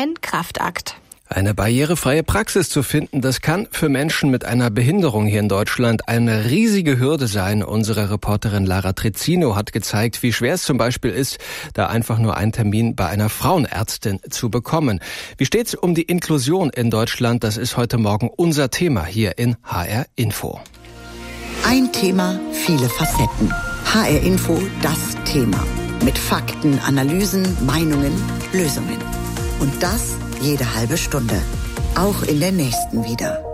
ein Kraftakt. Eine barrierefreie Praxis zu finden, das kann für Menschen mit einer Behinderung hier in Deutschland eine riesige Hürde sein. Unsere Reporterin Lara Trezzino hat gezeigt, wie schwer es zum Beispiel ist, da einfach nur einen Termin bei einer Frauenärztin zu bekommen. Wie steht's um die Inklusion in Deutschland? Das ist heute Morgen unser Thema hier in HR Info. Ein Thema, viele Facetten. HR Info, das Thema. Mit Fakten, Analysen, Meinungen, Lösungen. Und das jede halbe Stunde. Auch in der nächsten wieder.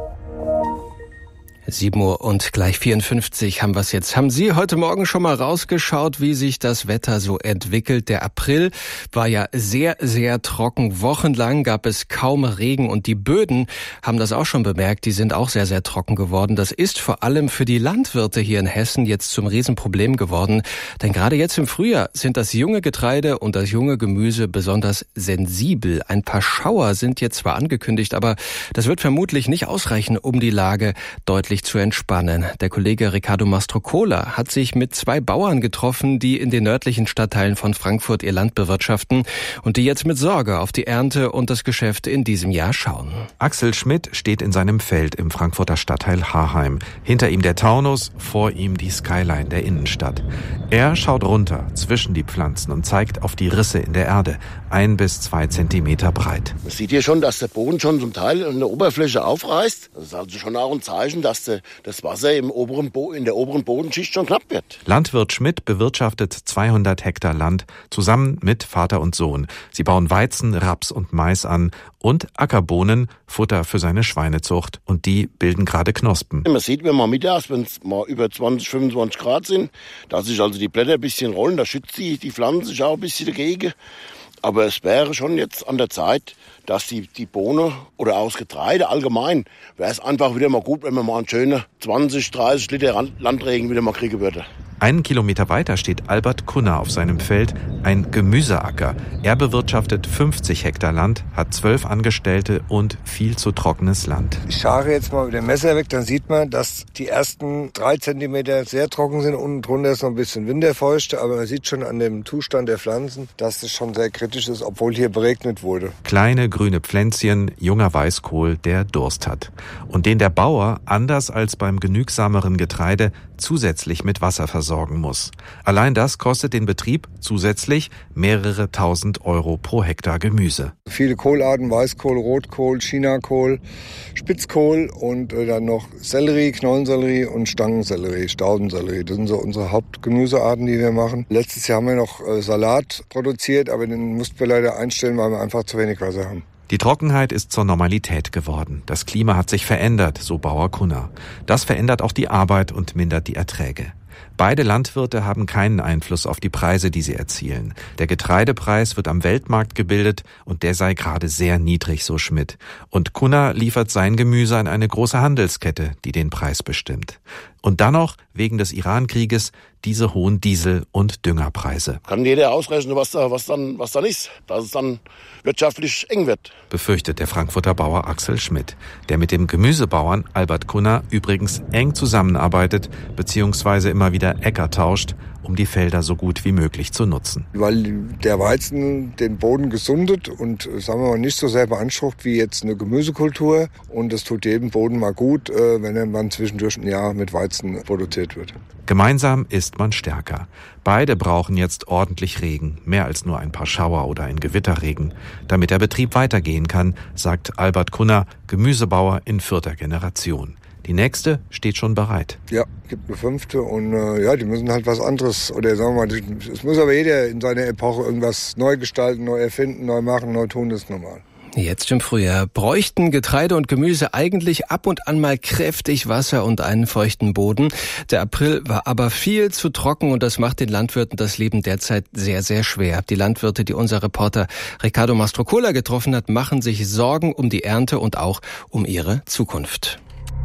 7 Uhr und gleich 54 haben wir es jetzt. Haben Sie heute Morgen schon mal rausgeschaut, wie sich das Wetter so entwickelt? Der April war ja sehr, sehr trocken. Wochenlang gab es kaum Regen und die Böden haben das auch schon bemerkt. Die sind auch sehr, sehr trocken geworden. Das ist vor allem für die Landwirte hier in Hessen jetzt zum Riesenproblem geworden. Denn gerade jetzt im Frühjahr sind das junge Getreide und das junge Gemüse besonders sensibel. Ein paar Schauer sind jetzt zwar angekündigt, aber das wird vermutlich nicht ausreichen, um die Lage deutlich zu entspannen. Der Kollege Riccardo Mastrocola hat sich mit 2 Bauern getroffen, die in den nördlichen Stadtteilen von Frankfurt ihr Land bewirtschaften und die jetzt mit Sorge auf die Ernte und das Geschäft in diesem Jahr schauen. Axel Schmidt steht in seinem Feld im Frankfurter Stadtteil Harheim. Hinter ihm der Taunus, vor ihm die Skyline der Innenstadt. Er schaut runter zwischen die Pflanzen und zeigt auf die Risse in der Erde, 1 bis 2 Zentimeter breit. Man sieht hier schon, dass der Boden schon zum Teil in der Oberfläche aufreißt. Das ist also schon auch ein Zeichen, dass das Wasser in der oberen Bodenschicht schon knapp wird. Landwirt Schmidt bewirtschaftet 200 Hektar Land zusammen mit Vater und Sohn. Sie bauen Weizen, Raps und Mais an und Ackerbohnen, Futter für seine Schweinezucht. Und die bilden gerade Knospen. Man sieht, wenn man mittags, wenn es mal über 20, 25 Grad sind, dass sich also die Blätter ein bisschen rollen, da schützt die Pflanzen sich auch ein bisschen dagegen. Aber es wäre schon jetzt an der Zeit, dass die Bohne oder auch das Getreide allgemein, wäre es einfach wieder mal gut, wenn man mal einen schönen 20, 30 Liter Landregen wieder mal kriegen würde. 1 Kilometer weiter steht Albert Kunner auf seinem Feld, ein Gemüseacker. Er bewirtschaftet 50 Hektar Land, hat 12 Angestellte und viel zu trockenes Land. Ich schare jetzt mal mit dem Messer weg, dann sieht man, dass die ersten 3 Zentimeter sehr trocken sind. Unten drunter ist noch ein bisschen winterfeucht, aber man sieht schon an dem Zustand der Pflanzen, dass es schon sehr kritisch ist, obwohl hier beregnet wurde. Kleine grüne Pflänzchen, junger Weißkohl, der Durst hat. Und den der Bauer, anders als beim genügsameren Getreide, zusätzlich mit Wasser versorgen muss. Allein das kostet den Betrieb zusätzlich mehrere tausend Euro pro Hektar Gemüse. Viele Kohlarten, Weißkohl, Rotkohl, Chinakohl, Spitzkohl und dann noch Sellerie, Knollensellerie und Stangensellerie, Staudensellerie. Das sind so unsere Hauptgemüsearten, die wir machen. Letztes Jahr haben wir noch Salat produziert, aber den mussten wir leider einstellen, weil wir einfach zu wenig Wasser haben. Die Trockenheit ist zur Normalität geworden. Das Klima hat sich verändert, so Bauer Kunner. Das verändert auch die Arbeit und mindert die Erträge. Beide Landwirte haben keinen Einfluss auf die Preise, die sie erzielen. Der Getreidepreis wird am Weltmarkt gebildet und der sei gerade sehr niedrig, so Schmidt. Und Kunner liefert sein Gemüse an eine große Handelskette, die den Preis bestimmt. Und dann noch, wegen des Iran-Krieges, diese hohen Diesel- und Düngerpreise. Kann jeder ausrechnen, was dann ist, dass es dann wirtschaftlich eng wird. Befürchtet der Frankfurter Bauer Axel Schmidt, der mit dem Gemüsebauern Albert Kunner übrigens eng zusammenarbeitet bzw. immer wieder Äcker tauscht, um die Felder so gut wie möglich zu nutzen. Weil der Weizen den Boden gesundet und, sagen wir mal, nicht so sehr beansprucht wie jetzt eine Gemüsekultur. Und es tut jedem Boden mal gut, wenn er dann zwischendurch ein Jahr mit Weizen produziert wird. Gemeinsam ist man stärker. Beide brauchen jetzt ordentlich Regen, mehr als nur ein paar Schauer oder ein Gewitterregen, damit der Betrieb weitergehen kann, sagt Albert Kunner, Gemüsebauer in 4. Generation. Die nächste steht schon bereit. Ja, gibt eine 5. und die müssen halt was anderes. Oder sagen wir mal, es muss aber jeder in seiner Epoche irgendwas neu gestalten, neu erfinden, neu machen, neu tun, das ist normal. Jetzt im Frühjahr bräuchten Getreide und Gemüse eigentlich ab und an mal kräftig Wasser und einen feuchten Boden. Der April war aber viel zu trocken und das macht den Landwirten das Leben derzeit sehr, sehr schwer. Die Landwirte, die unser Reporter Riccardo Mastrocola getroffen hat, machen sich Sorgen um die Ernte und auch um ihre Zukunft.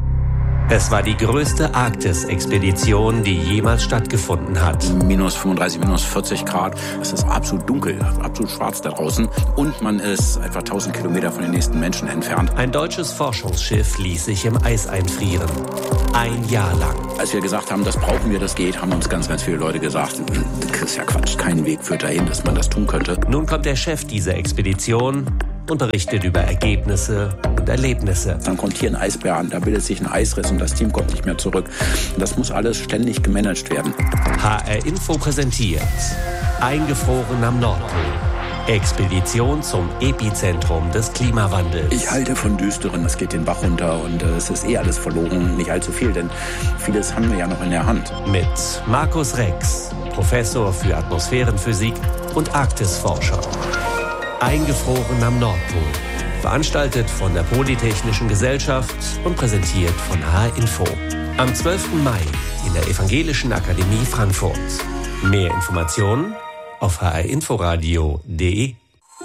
Es war die größte Arktis-Expedition, die jemals stattgefunden hat. Minus 35, minus 40 Grad. Es ist absolut dunkel, absolut schwarz da draußen. Und man ist etwa 1000 Kilometer von den nächsten Menschen entfernt. Ein deutsches Forschungsschiff ließ sich im Eis einfrieren. 1 Jahr lang. Als wir gesagt haben, das brauchen wir, das geht, haben uns ganz, ganz viele Leute gesagt, das ist ja Quatsch, kein Weg führt dahin, dass man das tun könnte. Nun kommt der Chef dieser Expedition und berichtet über Ergebnisse und Erlebnisse. Dann kommt hier ein Eisbär an, da bildet sich ein Eisriss und das Team kommt nicht mehr zurück. Und das muss alles ständig gemanagt werden. HR Info präsentiert Eingefroren am Nordpol. Expedition zum Epizentrum des Klimawandels. Ich halte von Düsteren, es geht den Bach runter und es ist alles verloren, nicht allzu viel, denn vieles haben wir ja noch in der Hand. Mit Markus Rex, Professor für Atmosphärenphysik und Arktisforscher. Eingefroren am Nordpol. Veranstaltet von der Polytechnischen Gesellschaft und präsentiert von HR Info. Am 12. Mai in der Evangelischen Akademie Frankfurt. Mehr Informationen auf hrinforadio.de.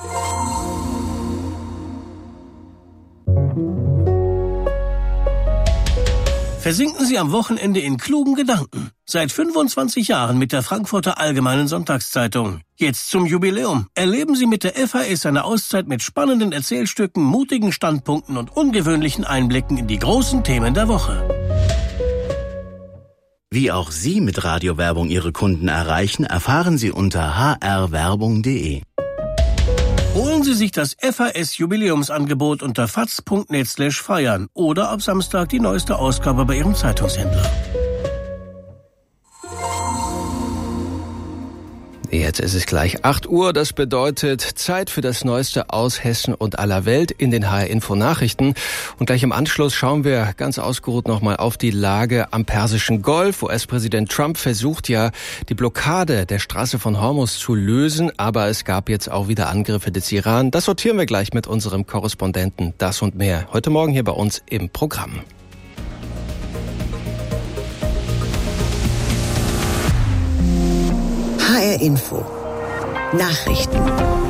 Versinken Sie am Wochenende in klugen Gedanken. Seit 25 Jahren mit der Frankfurter Allgemeinen Sonntagszeitung. Jetzt zum Jubiläum. Erleben Sie mit der FAS eine Auszeit mit spannenden Erzählstücken, mutigen Standpunkten und ungewöhnlichen Einblicken in die großen Themen der Woche. Wie auch Sie mit Radiowerbung Ihre Kunden erreichen, erfahren Sie unter hrwerbung.de. Holen Sie sich das FAS-Jubiläumsangebot unter faz.net/feiern oder ab Samstag die neueste Ausgabe bei Ihrem Zeitungshändler. Jetzt ist es gleich 8 Uhr, das bedeutet Zeit für das Neueste aus Hessen und aller Welt in den HR-Info-Nachrichten. Und gleich im Anschluss schauen wir ganz ausgeruht nochmal auf die Lage am Persischen Golf. US-Präsident Trump versucht ja, die Blockade der Straße von Hormuz zu lösen, aber es gab jetzt auch wieder Angriffe des Iran. Das sortieren wir gleich mit unserem Korrespondenten. Das und mehr heute Morgen hier bei uns im Programm. HR Info. Nachrichten.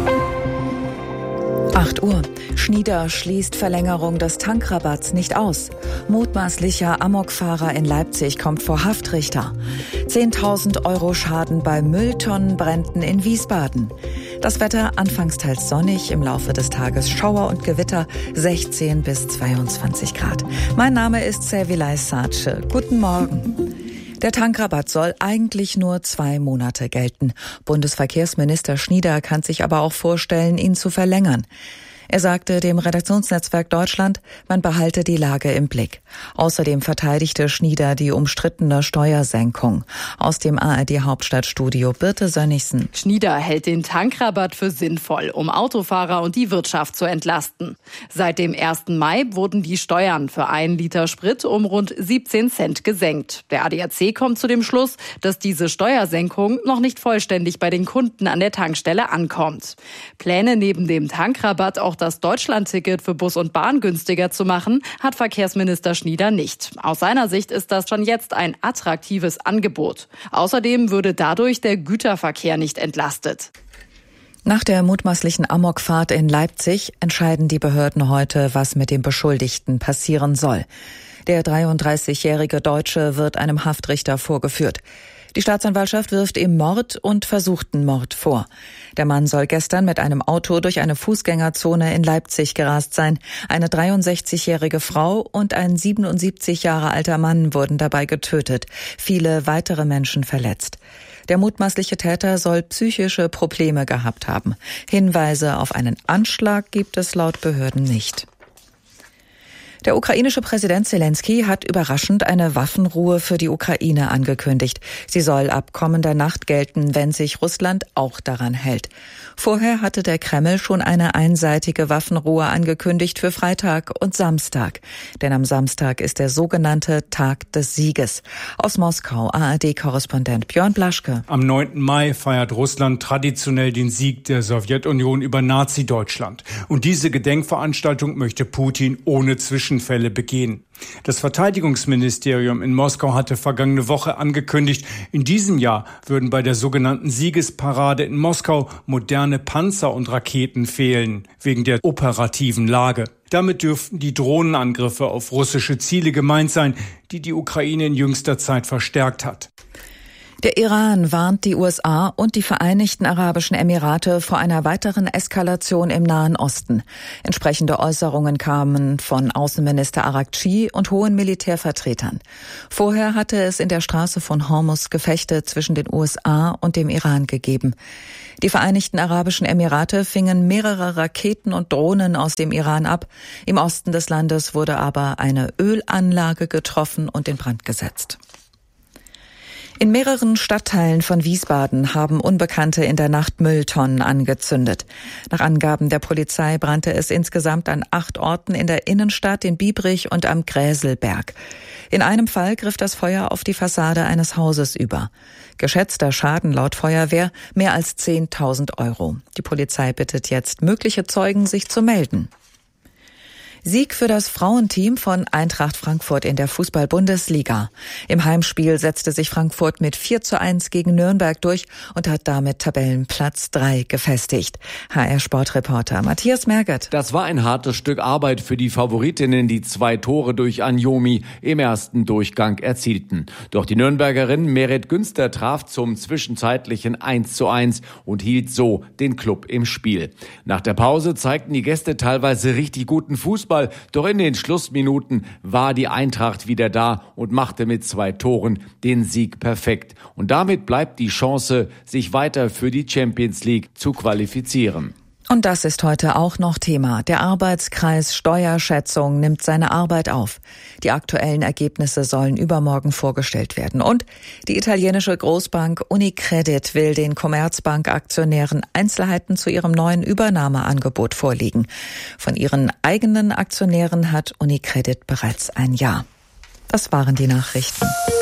8 Uhr. Schnieder schließt Verlängerung des Tankrabatts nicht aus. Mutmaßlicher Amokfahrer in Leipzig kommt vor Haftrichter. 10.000 € Schaden bei Mülltonnenbränden in Wiesbaden. Das Wetter anfangs teils sonnig, im Laufe des Tages Schauer und Gewitter, 16 bis 22 Grad. Mein Name ist Servilay Sace. Guten Morgen. Der Tankrabatt soll eigentlich nur 2 Monate gelten. Bundesverkehrsminister Schnieder kann sich aber auch vorstellen, ihn zu verlängern. Er sagte dem Redaktionsnetzwerk Deutschland, man behalte die Lage im Blick. Außerdem verteidigte Schnieder die umstrittene Steuersenkung. Aus dem ARD-Hauptstadtstudio Birte Sönnigsen. Schnieder hält den Tankrabatt für sinnvoll, um Autofahrer und die Wirtschaft zu entlasten. Seit dem 1. Mai wurden die Steuern für 1 Liter Sprit um rund 17 Cent gesenkt. Der ADAC kommt zu dem Schluss, dass diese Steuersenkung noch nicht vollständig bei den Kunden an der Tankstelle ankommt. Pläne neben dem Tankrabatt auch das Deutschlandticket für Bus und Bahn günstiger zu machen, hat Verkehrsminister Schnieder nicht. Aus seiner Sicht ist das schon jetzt ein attraktives Angebot. Außerdem würde dadurch der Güterverkehr nicht entlastet. Nach der mutmaßlichen Amokfahrt in Leipzig entscheiden die Behörden heute, was mit dem Beschuldigten passieren soll. Der 33-jährige Deutsche wird einem Haftrichter vorgeführt. Die Staatsanwaltschaft wirft ihm Mord und versuchten Mord vor. Der Mann soll gestern mit einem Auto durch eine Fußgängerzone in Leipzig gerast sein. Eine 63-jährige Frau und ein 77 Jahre alter Mann wurden dabei getötet. Viele weitere Menschen verletzt. Der mutmaßliche Täter soll psychische Probleme gehabt haben. Hinweise auf einen Anschlag gibt es laut Behörden nicht. Der ukrainische Präsident Zelensky hat überraschend eine Waffenruhe für die Ukraine angekündigt. Sie soll ab kommender Nacht gelten, wenn sich Russland auch daran hält. Vorher hatte der Kreml schon eine einseitige Waffenruhe angekündigt für Freitag und Samstag. Denn am Samstag ist der sogenannte Tag des Sieges. Aus Moskau, ARD-Korrespondent Björn Blaschke. Am 9. Mai feiert Russland traditionell den Sieg der Sowjetunion über Nazi-Deutschland. Und diese Gedenkveranstaltung möchte Putin ohne Zwischenfälle begehen. Das Verteidigungsministerium in Moskau hatte vergangene Woche angekündigt, in diesem Jahr würden bei der sogenannten Siegesparade in Moskau moderne Panzer und Raketen fehlen, wegen der operativen Lage. Damit dürften die Drohnenangriffe auf russische Ziele gemeint sein, die die Ukraine in jüngster Zeit verstärkt hat. Der Iran warnt die USA und die Vereinigten Arabischen Emirate vor einer weiteren Eskalation im Nahen Osten. Entsprechende Äußerungen kamen von Außenminister Araghchi und hohen Militärvertretern. Vorher hatte es in der Straße von Hormuz Gefechte zwischen den USA und dem Iran gegeben. Die Vereinigten Arabischen Emirate fingen mehrere Raketen und Drohnen aus dem Iran ab. Im Osten des Landes wurde aber eine Ölanlage getroffen und in Brand gesetzt. In mehreren Stadtteilen von Wiesbaden haben Unbekannte in der Nacht Mülltonnen angezündet. Nach Angaben der Polizei brannte es insgesamt an 8 Orten in der Innenstadt, in Biebrich und am Gräselberg. In einem Fall griff das Feuer auf die Fassade eines Hauses über. Geschätzter Schaden laut Feuerwehr mehr als 10.000 €. Die Polizei bittet jetzt mögliche Zeugen, sich zu melden. Sieg für das Frauenteam von Eintracht Frankfurt in der Fußball-Bundesliga. Im Heimspiel setzte sich Frankfurt mit 4:1 gegen Nürnberg durch und hat damit Tabellenplatz 3 gefestigt. HR-Sportreporter Matthias Merget. Das war ein hartes Stück Arbeit für die Favoritinnen, die 2 Tore durch Anjomi im ersten Durchgang erzielten. Doch die Nürnbergerin Merit Günster traf zum zwischenzeitlichen 1:1 und hielt so den Klub im Spiel. Nach der Pause zeigten die Gäste teilweise richtig guten Fußball. Doch in den Schlussminuten war die Eintracht wieder da und machte mit 2 Toren den Sieg perfekt. Und damit bleibt die Chance, sich weiter für die Champions League zu qualifizieren. Und das ist heute auch noch Thema. Der Arbeitskreis Steuerschätzung nimmt seine Arbeit auf. Die aktuellen Ergebnisse sollen übermorgen vorgestellt werden. Und die italienische Großbank Unicredit will den Commerzbank-Aktionären Einzelheiten zu ihrem neuen Übernahmeangebot vorlegen. Von ihren eigenen Aktionären hat Unicredit bereits ein Ja. Das waren die Nachrichten.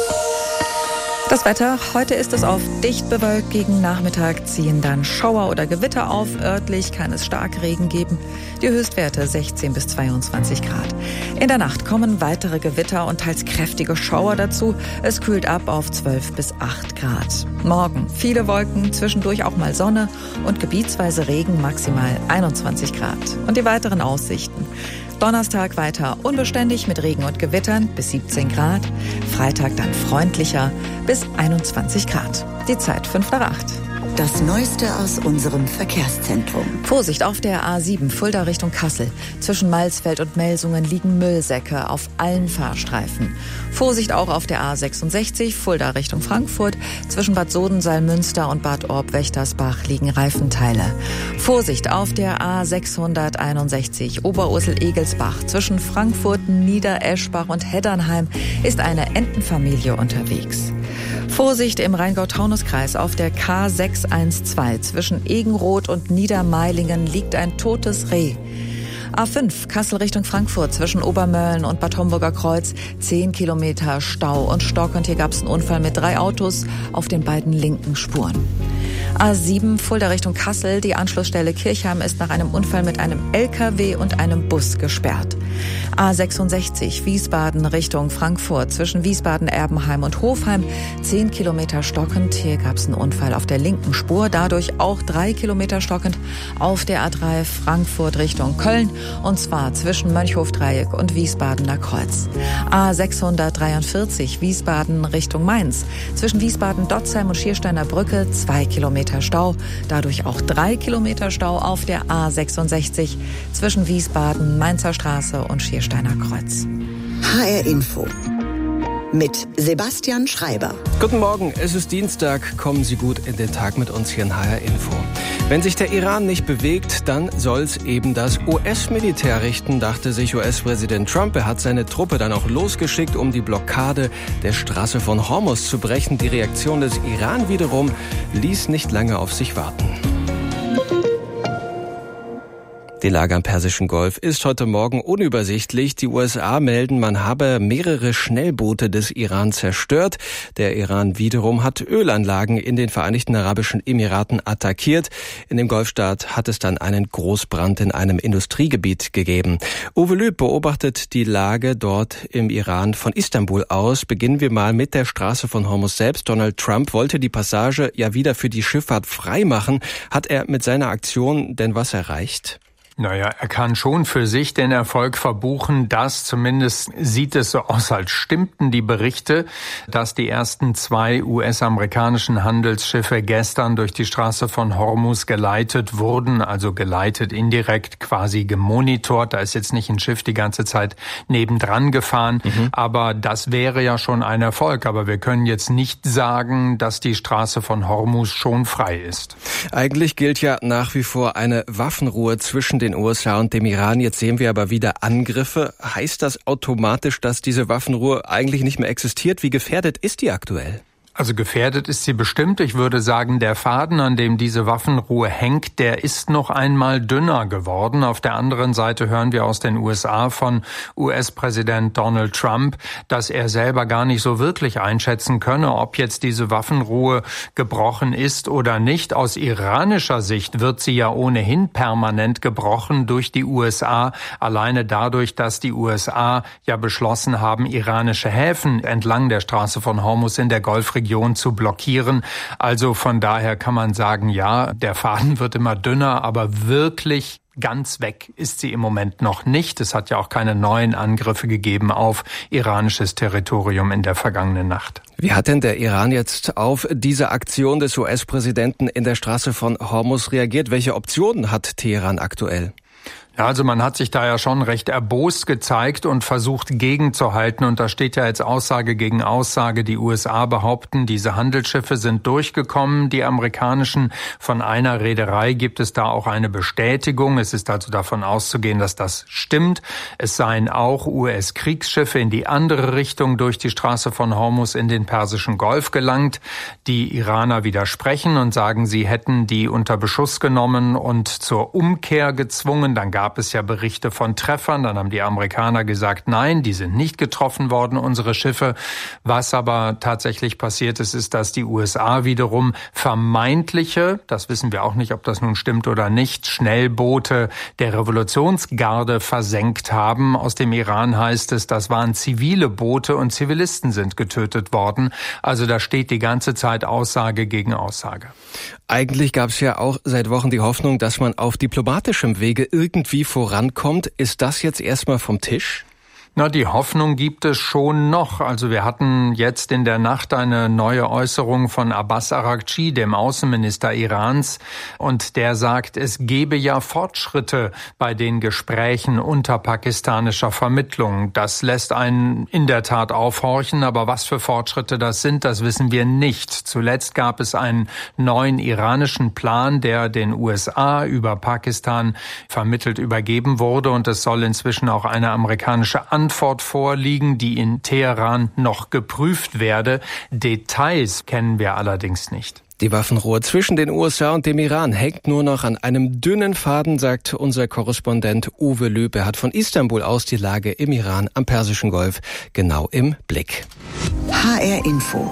Das Wetter, heute ist es oft dicht bewölkt, gegen Nachmittag ziehen dann Schauer oder Gewitter auf, örtlich kann es Starkregen geben, die Höchstwerte 16 bis 22 Grad. In der Nacht kommen weitere Gewitter und teils kräftige Schauer dazu, es kühlt ab auf 12 bis 8 Grad. Morgen viele Wolken, zwischendurch auch mal Sonne und gebietsweise Regen, maximal 21 Grad. Und die weiteren Aussichten. Donnerstag weiter unbeständig mit Regen und Gewittern bis 17 Grad. Freitag dann freundlicher bis 21 Grad. Die Zeit 7:55. Das Neueste aus unserem Verkehrszentrum. Vorsicht auf der A7 Fulda Richtung Kassel. Zwischen Malsfeld und Melsungen liegen Müllsäcke auf allen Fahrstreifen. Vorsicht auch auf der A66 Fulda Richtung Frankfurt. Zwischen Bad Soden-Salmünster und Bad Orb-Wächtersbach liegen Reifenteile. Vorsicht auf der A661 Oberursel-Egelsbach. Zwischen Frankfurt, Niedereschbach und Heddernheim ist eine Entenfamilie unterwegs. Vorsicht im Rheingau-Taunus-Kreis auf der K612. Zwischen Egenroth und Niedermeilingen liegt ein totes Reh. A5 Kassel Richtung Frankfurt zwischen Obermölln und Bad Homburger Kreuz 10 Kilometer Stau und Stock. Und hier gab es einen Unfall mit 3 Autos auf den beiden linken Spuren. A7 Fulda Richtung Kassel. Die Anschlussstelle Kirchheim ist nach einem Unfall mit einem LKW und einem Bus gesperrt. A66 Wiesbaden Richtung Frankfurt zwischen Wiesbaden-Erbenheim und Hofheim 10 Kilometer stockend. Hier gab es einen Unfall auf der linken Spur, dadurch auch 3 Kilometer stockend auf der A3 Frankfurt Richtung Köln und zwar zwischen Mönchhofdreieck und Wiesbadener Kreuz. A643 Wiesbaden Richtung Mainz zwischen Wiesbaden-Dotzheim und Schiersteiner Brücke 2 Kilometer Stau, dadurch auch 3 Kilometer Stau auf der A66 zwischen Wiesbaden, Mainzer Straße und Schiersteiner Kreuz. HR Info mit Sebastian Schreiber. Guten Morgen, es ist Dienstag. Kommen Sie gut in den Tag mit uns hier in HR Info. Wenn sich der Iran nicht bewegt, dann soll's eben das US-Militär richten, dachte sich US-Präsident Trump. Er hat seine Truppe dann auch losgeschickt, um die Blockade der Straße von Hormuz zu brechen. Die Reaktion des Iran wiederum ließ nicht lange auf sich warten. Die Lage am Persischen Golf ist heute Morgen unübersichtlich. Die USA melden, man habe mehrere Schnellboote des Iran zerstört. Der Iran wiederum hat Ölanlagen in den Vereinigten Arabischen Emiraten attackiert. In dem Golfstaat hat es dann einen Großbrand in einem Industriegebiet gegeben. Uwe Lüb beobachtet die Lage dort im Iran von Istanbul aus. Beginnen wir mal mit der Straße von Hormuz selbst. Donald Trump wollte die Passage ja wieder für die Schifffahrt freimachen. Hat er mit seiner Aktion denn was erreicht? Naja, er kann schon für sich den Erfolg verbuchen. Das zumindest sieht es so aus, als stimmten die Berichte, dass die ersten 2 US-amerikanischen Handelsschiffe gestern durch die Straße von Hormuz geleitet wurden, also geleitet indirekt, quasi gemonitort. Da ist jetzt nicht ein Schiff die ganze Zeit nebendran gefahren, aber das wäre ja schon ein Erfolg. Aber wir können jetzt nicht sagen, dass die Straße von Hormuz schon frei ist. Eigentlich gilt ja nach wie vor eine Waffenruhe zwischen den USA und dem Iran. Jetzt sehen wir aber wieder Angriffe. Heißt das automatisch, dass diese Waffenruhe eigentlich nicht mehr existiert? Wie gefährdet ist die aktuell? Also gefährdet ist sie bestimmt. Ich würde sagen, der Faden, an dem diese Waffenruhe hängt, der ist noch einmal dünner geworden. Auf der anderen Seite hören wir aus den USA von US-Präsident Donald Trump, dass er selber gar nicht so wirklich einschätzen könne, ob jetzt diese Waffenruhe gebrochen ist oder nicht. Aus iranischer Sicht wird sie ja ohnehin permanent gebrochen durch die USA, alleine dadurch, dass die USA ja beschlossen haben, iranische Häfen entlang der Straße von Hormuz in der Golfregion zu blockieren. Also von daher kann man sagen, ja, der Faden wird immer dünner, aber wirklich ganz weg ist sie im Moment noch nicht. Es hat ja auch keine neuen Angriffe gegeben auf iranisches Territorium in der vergangenen Nacht. Wie hat denn der Iran jetzt auf diese Aktion des US-Präsidenten in der Straße von Hormuz reagiert? Welche Optionen hat Teheran aktuell? Ja, also man hat sich da ja schon recht erbost gezeigt und versucht gegenzuhalten. Und da steht ja jetzt Aussage gegen Aussage. Die USA behaupten, diese Handelsschiffe sind durchgekommen, die amerikanischen. Von einer Reederei gibt es da auch eine Bestätigung. Es ist also davon auszugehen, dass das stimmt. Es seien auch US-Kriegsschiffe in die andere Richtung durch die Straße von Hormuz in den Persischen Golf gelangt. Die Iraner widersprechen und sagen, sie hätten die unter Beschuss genommen und zur Umkehr gezwungen. Dann gab es ja Berichte von Treffern, dann haben die Amerikaner gesagt, nein, die sind nicht getroffen worden, unsere Schiffe. Was aber tatsächlich passiert ist, ist, dass die USA wiederum vermeintliche, das wissen wir auch nicht, ob das nun stimmt oder nicht, Schnellboote der Revolutionsgarde versenkt haben. Aus dem Iran heißt es, das waren zivile Boote und Zivilisten sind getötet worden. Also da steht die ganze Zeit Aussage gegen Aussage. Eigentlich gab es ja auch seit Wochen die Hoffnung, dass man auf diplomatischem Wege irgendwie vorankommt. Ist das jetzt erstmal vom Tisch? Na, die Hoffnung gibt es schon noch. Also wir hatten jetzt in der Nacht eine neue Äußerung von Abbas Araghchi, dem Außenminister Irans. Und der sagt, es gebe ja Fortschritte bei den Gesprächen unter pakistanischer Vermittlung. Das lässt einen in der Tat aufhorchen. Aber was für Fortschritte das sind, das wissen wir nicht. Zuletzt gab es einen neuen iranischen Plan, der den USA über Pakistan vermittelt übergeben wurde. Und es soll inzwischen auch eine amerikanische Antwort vorliegen, die in Teheran noch geprüft werde. Details kennen wir allerdings nicht. Die Waffenruhe zwischen den USA und dem Iran hängt nur noch an einem dünnen Faden, sagt unser Korrespondent Uwe Lüb. Er hat von Istanbul aus die Lage im Iran am Persischen Golf genau im Blick. HR Info.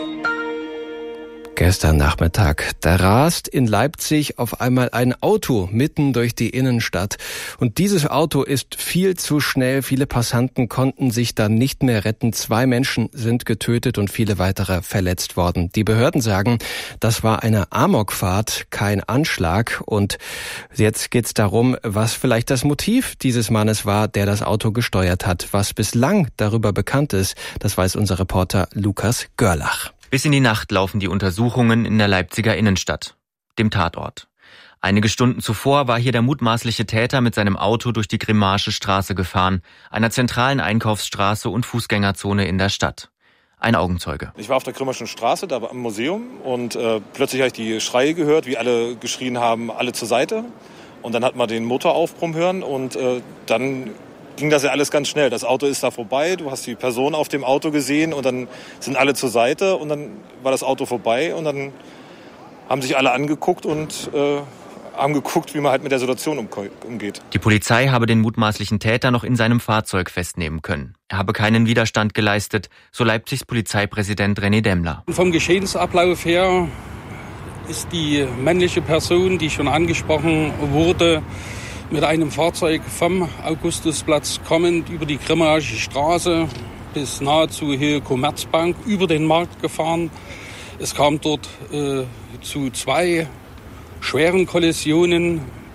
Gestern Nachmittag, da rast in Leipzig auf einmal ein Auto mitten durch die Innenstadt. Und dieses Auto ist viel zu schnell. Viele Passanten konnten sich dann nicht mehr retten. 2 Menschen sind getötet und viele weitere verletzt worden. Die Behörden sagen, das war eine Amokfahrt, kein Anschlag. Und jetzt geht's darum, was vielleicht das Motiv dieses Mannes war, der das Auto gesteuert hat. Was bislang darüber bekannt ist, das weiß unser Reporter Lukas Görlach. Bis in die Nacht laufen die Untersuchungen in der Leipziger Innenstadt, dem Tatort. Einige Stunden zuvor war hier der mutmaßliche Täter mit seinem Auto durch die Grimmaische Straße gefahren, einer zentralen Einkaufsstraße und Fußgängerzone in der Stadt. Ein Augenzeuge. Ich war auf der Grimmaischen Straße, da war im Museum und plötzlich habe ich die Schreie gehört, wie alle geschrien haben, alle zur Seite. Und dann hat man den Motor aufbrummen hören und dann ging das ja alles ganz schnell. Das Auto ist da vorbei, du hast die Person auf dem Auto gesehen und dann sind alle zur Seite und dann war das Auto vorbei und dann haben sich alle angeguckt und haben geguckt, wie man halt mit der Situation umgeht. Die Polizei habe den mutmaßlichen Täter noch in seinem Fahrzeug festnehmen können. Er habe keinen Widerstand geleistet, so Leipzigs Polizeipräsident René Demmler. Vom Geschehensablauf her ist die männliche Person, die schon angesprochen wurde, mit einem Fahrzeug vom Augustusplatz kommend über die Grimmaische Straße bis nahezu Höhe Commerzbank über den Markt gefahren. Es kam dort zu 2 schweren Kollisionen.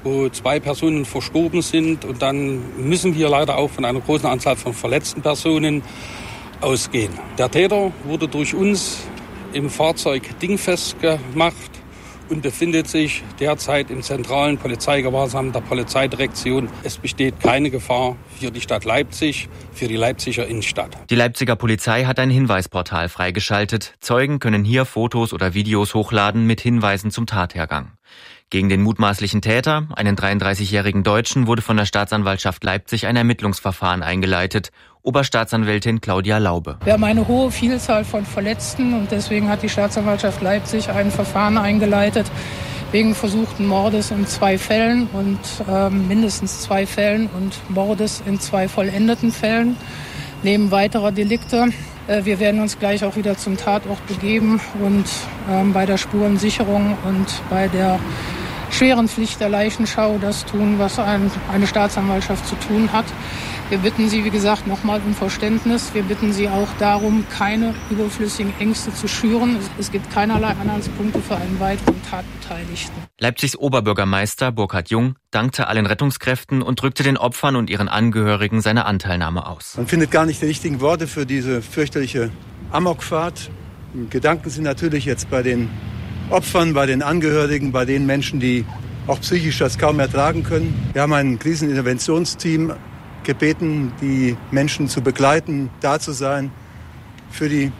wo 2 Personen verstorben sind. Und dann müssen wir leider auch von einer großen Anzahl von verletzten Personen ausgehen. Der Täter wurde durch uns im Fahrzeug dingfest gemacht und befindet sich derzeit im zentralen Polizeigewahrsam der Polizeidirektion. Es besteht keine Gefahr für die Stadt Leipzig, für die Leipziger Innenstadt. Die Leipziger Polizei hat ein Hinweisportal freigeschaltet. Zeugen können hier Fotos oder Videos hochladen mit Hinweisen zum Tathergang. Gegen den mutmaßlichen Täter, einen 33-jährigen Deutschen, wurde von der Staatsanwaltschaft Leipzig ein Ermittlungsverfahren eingeleitet. Oberstaatsanwältin Claudia Laube. Wir haben eine hohe Vielzahl von Verletzten und deswegen hat die Staatsanwaltschaft Leipzig ein Verfahren eingeleitet wegen versuchten Mordes in 2 Fällen und mindestens 2 Fällen und Mordes in 2 vollendeten Fällen neben weiterer Delikte. Wir werden uns gleich auch wieder zum Tatort begeben und bei der Spurensicherung und bei der schweren Pflicht der Leichenschau das tun, was eine Staatsanwaltschaft zu tun hat. Wir bitten Sie, wie gesagt, nochmal um Verständnis. Wir bitten Sie auch darum, keine überflüssigen Ängste zu schüren. Es gibt keinerlei Anhaltspunkte für einen weiteren Tatbeteiligten. Leipzigs Oberbürgermeister Burkhard Jung dankte allen Rettungskräften und drückte den Opfern und ihren Angehörigen seine Anteilnahme aus. Man findet gar nicht die richtigen Worte für diese fürchterliche Amokfahrt. Gedanken sind natürlich jetzt bei den Opfern, bei den Angehörigen, bei den Menschen, die auch psychisch das kaum ertragen können. Wir haben ein Kriseninterventionsteam gebeten, die Menschen zu begleiten, da zu sein für die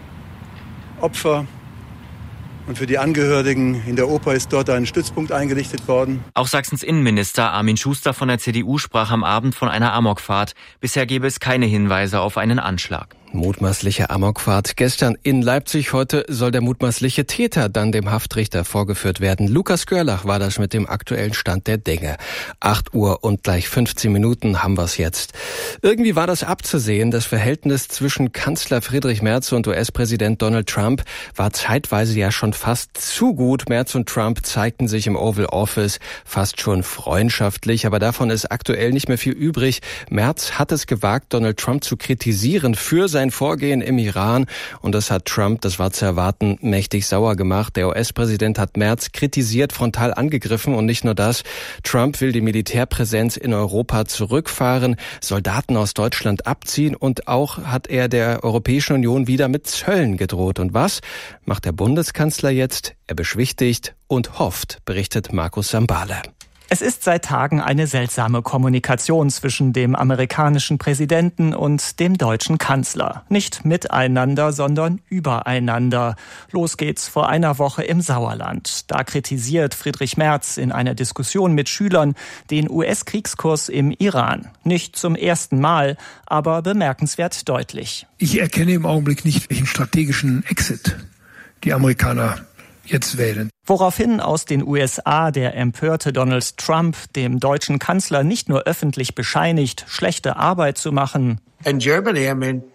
Opfer und für die Angehörigen. In der Oper ist dort ein Stützpunkt eingerichtet worden. Auch Sachsens Innenminister Armin Schuster von der CDU sprach am Abend von einer Amokfahrt. Bisher gäbe es keine Hinweise auf einen Anschlag. Mutmaßliche Amokfahrt gestern in Leipzig. Heute soll der mutmaßliche Täter dann dem Haftrichter vorgeführt werden. Lukas Görlach war das mit dem aktuellen Stand der Dinge. 8 Uhr und gleich 15 Minuten haben wir's jetzt. Irgendwie war das abzusehen. Das Verhältnis zwischen Kanzler Friedrich Merz und US-Präsident Donald Trump war zeitweise ja schon fast zu gut. Merz und Trump zeigten sich im Oval Office fast schon freundschaftlich. Aber davon ist aktuell nicht mehr viel übrig. Merz hat es gewagt, Donald Trump zu kritisieren für sein Vorgehen im Iran, und das hat Trump, das war zu erwarten, mächtig sauer gemacht. Der US-Präsident hat Merz kritisiert, frontal angegriffen, und nicht nur das. Trump will die Militärpräsenz in Europa zurückfahren, Soldaten aus Deutschland abziehen, und auch hat er der Europäischen Union wieder mit Zöllen gedroht. Und was macht der Bundeskanzler jetzt? Er beschwichtigt und hofft, berichtet Markus Sambale. Es ist seit Tagen eine seltsame Kommunikation zwischen dem amerikanischen Präsidenten und dem deutschen Kanzler. Nicht miteinander, sondern übereinander. Los geht's vor einer Woche im Sauerland. Da kritisiert Friedrich Merz in einer Diskussion mit Schülern den US-Kriegskurs im Iran. Nicht zum ersten Mal, aber bemerkenswert deutlich. Ich erkenne im Augenblick nicht, welchen strategischen Exit die Amerikaner jetzt wählen. Woraufhin aus den USA der empörte Donald Trump dem deutschen Kanzler nicht nur öffentlich bescheinigt, schlechte Arbeit zu machen, In Germany,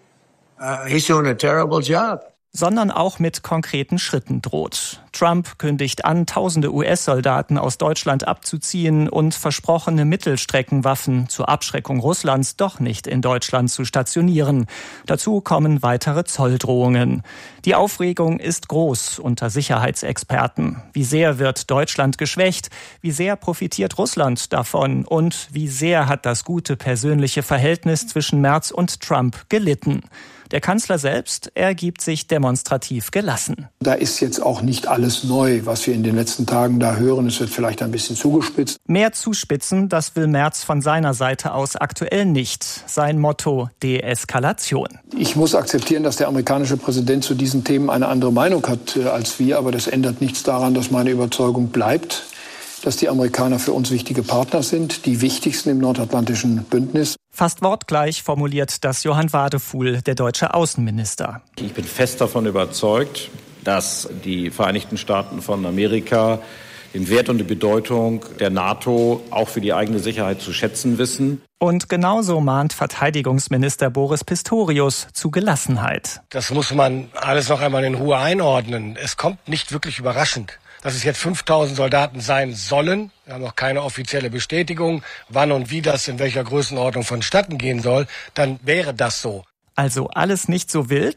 he's doing a terrible job, sondern auch mit konkreten Schritten droht. Trump kündigt an, tausende US-Soldaten aus Deutschland abzuziehen und versprochene Mittelstreckenwaffen zur Abschreckung Russlands doch nicht in Deutschland zu stationieren. Dazu kommen weitere Zolldrohungen. Die Aufregung ist groß unter Sicherheitsexperten. Wie sehr wird Deutschland geschwächt? Wie sehr profitiert Russland davon? Und wie sehr hat das gute persönliche Verhältnis zwischen Merz und Trump gelitten? Der Kanzler selbst ergibt sich demonstrativ gelassen. Da ist jetzt auch nicht alles neu, was wir in den letzten Tagen da hören. Es wird vielleicht ein bisschen zugespitzt. Mehr zuspitzen, das will Merz von seiner Seite aus aktuell nicht. Sein Motto: Deeskalation. Ich muss akzeptieren, dass der amerikanische Präsident zu diesen Themen eine andere Meinung hat als wir. Aber das ändert nichts daran, dass meine Überzeugung bleibt, dass die Amerikaner für uns wichtige Partner sind, die wichtigsten im nordatlantischen Bündnis. Fast wortgleich formuliert das Johann Wadefuhl, der deutsche Außenminister. Ich bin fest davon überzeugt, dass die Vereinigten Staaten von Amerika den Wert und die Bedeutung der NATO auch für die eigene Sicherheit zu schätzen wissen. Und genauso mahnt Verteidigungsminister Boris Pistorius zu Gelassenheit. Das muss man alles noch einmal in Ruhe einordnen. Es kommt nicht wirklich überraschend, dass es jetzt 5.000 Soldaten sein sollen. Wir haben noch keine offizielle Bestätigung, wann und wie das in welcher Größenordnung vonstatten gehen soll. Dann wäre das so. Also alles nicht so wild.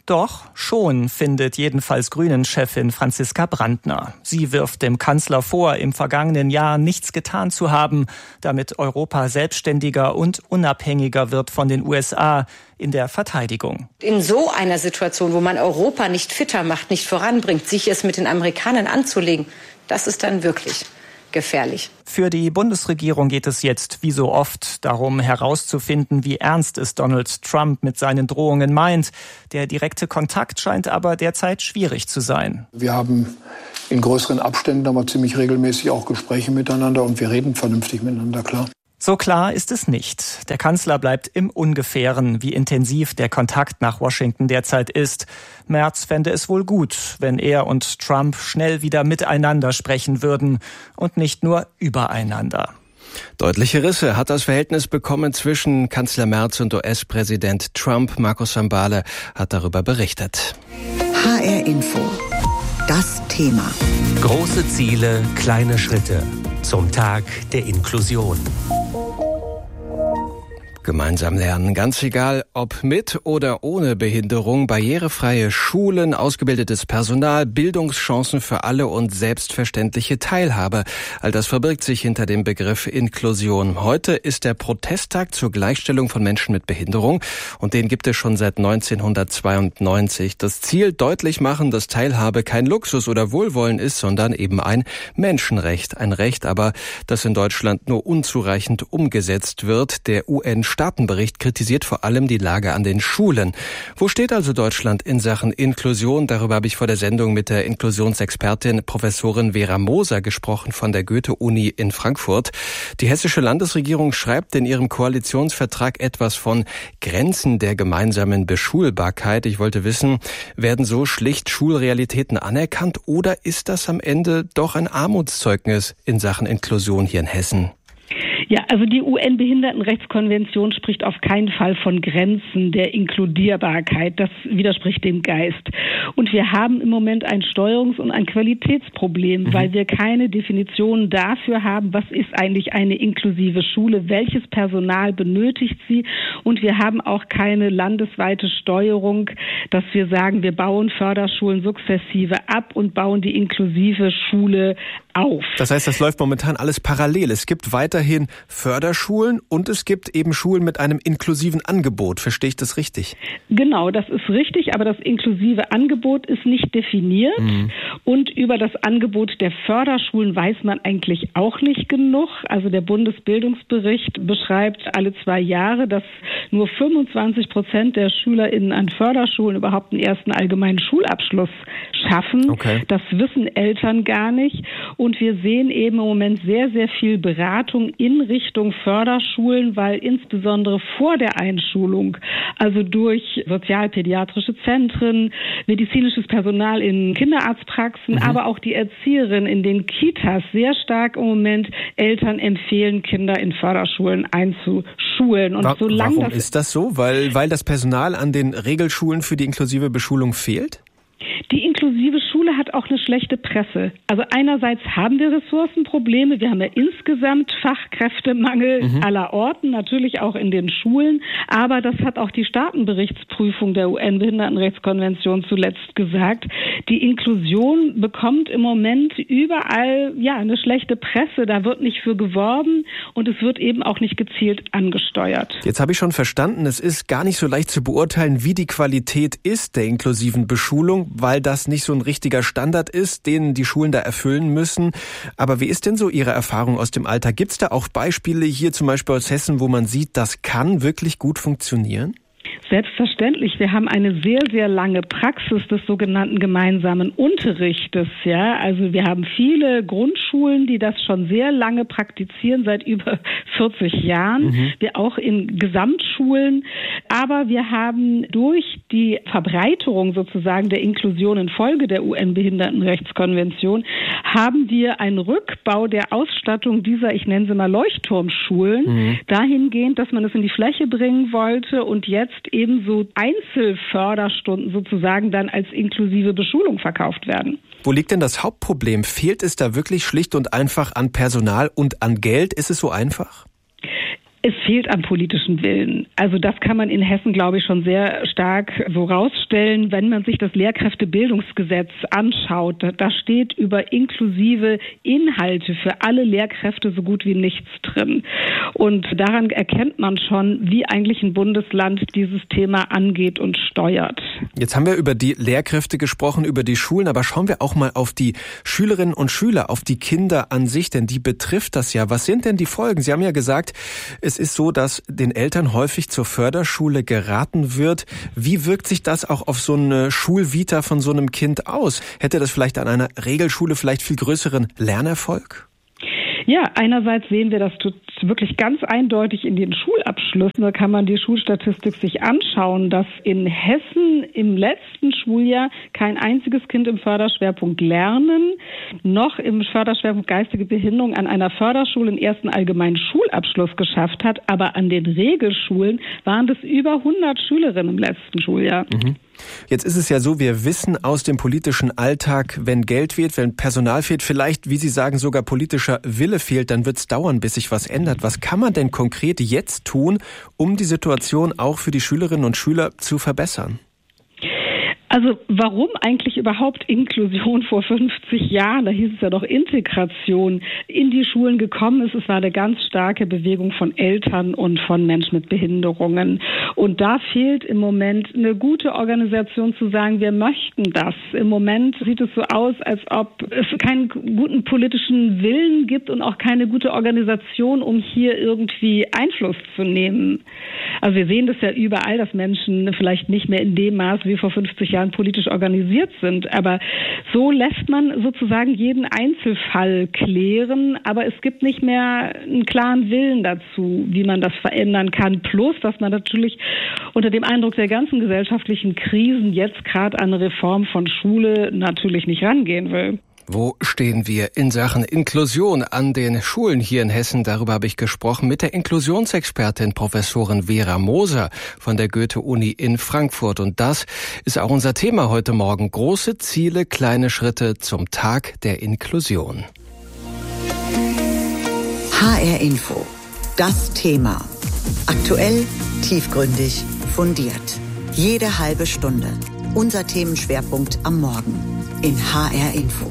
Doch, schon, findet jedenfalls Grünen-Chefin Franziska Brandner. Sie wirft dem Kanzler vor, im vergangenen Jahr nichts getan zu haben, damit Europa selbstständiger und unabhängiger wird von den USA in der Verteidigung. In so einer Situation, wo man Europa nicht fitter macht, nicht voranbringt, sich es mit den Amerikanern anzulegen, das ist dann wirklich gefährlich. Für die Bundesregierung geht es jetzt, wie so oft, darum herauszufinden, wie ernst es Donald Trump mit seinen Drohungen meint. Der direkte Kontakt scheint aber derzeit schwierig zu sein. Wir haben in größeren Abständen aber ziemlich regelmäßig auch Gespräche miteinander und wir reden vernünftig miteinander, klar. So klar ist es nicht. Der Kanzler bleibt im Ungefähren, wie intensiv der Kontakt nach Washington derzeit ist. Merz fände es wohl gut, wenn er und Trump schnell wieder miteinander sprechen würden und nicht nur übereinander. Deutliche Risse hat das Verhältnis bekommen zwischen Kanzler Merz und US-Präsident Trump. Markus Sambale hat darüber berichtet. HR Info. Das Thema. Große Ziele, kleine Schritte. Zum Tag der Inklusion. Gemeinsam lernen, ganz egal, ob mit oder ohne Behinderung, barrierefreie Schulen, ausgebildetes Personal, Bildungschancen für alle und selbstverständliche Teilhabe. All das verbirgt sich hinter dem Begriff Inklusion. Heute ist der Protesttag zur Gleichstellung von Menschen mit Behinderung und den gibt es schon seit 1992. Das Ziel deutlich machen, dass Teilhabe kein Luxus oder Wohlwollen ist, sondern eben ein Menschenrecht. Ein Recht aber, das in Deutschland nur unzureichend umgesetzt wird. Der UN-Staatenbericht kritisiert vor allem die Lage an den Schulen. Wo steht also Deutschland in Sachen Inklusion? Darüber habe ich vor der Sendung mit der Inklusionsexpertin Professorin Vera Moser gesprochen von der Goethe-Uni in Frankfurt. Die hessische Landesregierung schreibt in ihrem Koalitionsvertrag etwas von Grenzen der gemeinsamen Beschulbarkeit. Ich wollte wissen, werden so schlicht Schulrealitäten anerkannt oder ist das am Ende doch ein Armutszeugnis in Sachen Inklusion hier in Hessen? Ja, also die UN-Behindertenrechtskonvention spricht auf keinen Fall von Grenzen der Inkludierbarkeit. Das widerspricht dem Geist. Und wir haben im Moment ein Steuerungs- und ein Qualitätsproblem, weil wir keine Definition dafür haben, was ist eigentlich eine inklusive Schule, welches Personal benötigt sie. Und wir haben auch keine landesweite Steuerung, dass wir sagen, wir bauen Förderschulen sukzessive ab und bauen die inklusive Schule auf. Das heißt, das läuft momentan alles parallel. Es gibt weiterhin Förderschulen und es gibt eben Schulen mit einem inklusiven Angebot. Verstehe ich das richtig? Genau, das ist richtig, aber das inklusive Angebot ist nicht definiert. Und über das Angebot der Förderschulen weiß man eigentlich auch nicht genug. Also der Bundesbildungsbericht beschreibt alle 2 Jahre, dass nur 25% der SchülerInnen an Förderschulen überhaupt einen ersten allgemeinen Schulabschluss schaffen. Okay. Das wissen Eltern gar nicht. Und wir sehen eben im Moment sehr, sehr viel Beratung in Richtung Förderschulen, weil insbesondere vor der Einschulung, also durch sozialpädiatrische Zentren, medizinisches Personal in Kinderarztpraxen, aber auch die Erzieherinnen in den Kitas sehr stark im Moment Eltern empfehlen, Kinder in Förderschulen einzuschulen. Und warum ist das so? Weil das Personal an den Regelschulen für die inklusive Beschulung fehlt? Die inklusive Schule hat auch eine schlechte Presse. Also einerseits haben wir Ressourcenprobleme. Wir haben ja insgesamt Fachkräftemangel aller Orten, natürlich auch in den Schulen. Aber das hat auch die Staatenberichtsprüfung der UN-Behindertenrechtskonvention zuletzt gesagt. Die Inklusion bekommt im Moment überall eine schlechte Presse. Da wird nicht für geworben und es wird eben auch nicht gezielt angesteuert. Jetzt habe ich schon verstanden, es ist gar nicht so leicht zu beurteilen, wie die Qualität ist der inklusiven Beschulung, weil das nicht so ein richtiger Standard ist, den die Schulen da erfüllen müssen. Aber wie ist denn so Ihre Erfahrung aus dem Alltag? Gibt es da auch Beispiele hier zum Beispiel aus Hessen, wo man sieht, das kann wirklich gut funktionieren? Selbstverständlich. Wir haben eine sehr, sehr lange Praxis des sogenannten gemeinsamen Unterrichtes. Ja, also wir haben viele Grundschulen, die das schon sehr lange praktizieren, seit über 40 Jahren. Wir auch in Gesamtschulen. Aber wir haben durch die Verbreiterung sozusagen der Inklusion infolge der UN-Behindertenrechtskonvention haben wir einen Rückbau der Ausstattung dieser, ich nenne sie mal Leuchtturmschulen, dahingehend, dass man es in die Fläche bringen wollte und jetzt ebenso Einzelförderstunden sozusagen dann als inklusive Beschulung verkauft werden. Wo liegt denn das Hauptproblem? Fehlt es da wirklich schlicht und einfach an Personal und an Geld? Ist es so einfach? Es fehlt am politischen Willen. Also das kann man in Hessen, glaube ich, schon sehr stark so rausstellen. Wenn man sich das Lehrkräftebildungsgesetz anschaut, da steht über inklusive Inhalte für alle Lehrkräfte so gut wie nichts drin. Und daran erkennt man schon, wie eigentlich ein Bundesland dieses Thema angeht und steuert. Jetzt haben wir über die Lehrkräfte gesprochen, über die Schulen, aber schauen wir auch mal auf die Schülerinnen und Schüler, auf die Kinder an sich, denn die betrifft das ja. Was sind denn die Folgen? Sie haben ja gesagt, es ist so, dass den Eltern häufig zur Förderschule geraten wird. Wie wirkt sich das auch auf so eine Schulvita von so einem Kind aus? Hätte das vielleicht an einer Regelschule vielleicht viel größeren Lernerfolg? Ja, einerseits sehen wir das wirklich ganz eindeutig in den Schulabschlüssen. Da kann man die Schulstatistik sich anschauen, dass in Hessen im letzten Schuljahr kein einziges Kind im Förderschwerpunkt Lernen noch im Förderschwerpunkt geistige Behinderung an einer Förderschule einen ersten allgemeinen Schulabschluss geschafft hat. Aber an den Regelschulen waren das über 100 Schülerinnen im letzten Schuljahr. Mhm. Jetzt ist es ja so, wir wissen aus dem politischen Alltag, wenn Geld fehlt, wenn Personal fehlt, vielleicht, wie Sie sagen, sogar politischer Wille fehlt, dann wird es dauern, bis sich was ändert. Was kann man denn konkret jetzt tun, um die Situation auch für die Schülerinnen und Schüler zu verbessern? Also warum eigentlich überhaupt Inklusion vor 50 Jahren, da hieß es ja doch Integration, in die Schulen gekommen ist? Es war eine ganz starke Bewegung von Eltern und von Menschen mit Behinderungen. Und da fehlt im Moment eine gute Organisation zu sagen, wir möchten das. Im Moment sieht es so aus, als ob es keinen guten politischen Willen gibt und auch keine gute Organisation, um hier irgendwie Einfluss zu nehmen. Also wir sehen das ja überall, dass Menschen vielleicht nicht mehr in dem Maß wie vor 50 Jahren politisch organisiert sind. Aber so lässt man sozusagen jeden Einzelfall klären, aber es gibt nicht mehr einen klaren Willen dazu, wie man das verändern kann. Plus, dass man natürlich unter dem Eindruck der ganzen gesellschaftlichen Krisen jetzt gerade an eine Reform von Schule natürlich nicht rangehen will. Wo stehen wir in Sachen Inklusion an den Schulen hier in Hessen? Darüber habe ich gesprochen mit der Inklusionsexpertin Professorin Vera Moser von der Goethe-Uni in Frankfurt. Und das ist auch unser Thema heute Morgen. Große Ziele, kleine Schritte zum Tag der Inklusion. HR Info. Das Thema. Aktuell, tiefgründig, fundiert. Jede halbe Stunde. Unser Themenschwerpunkt am Morgen in HR Info.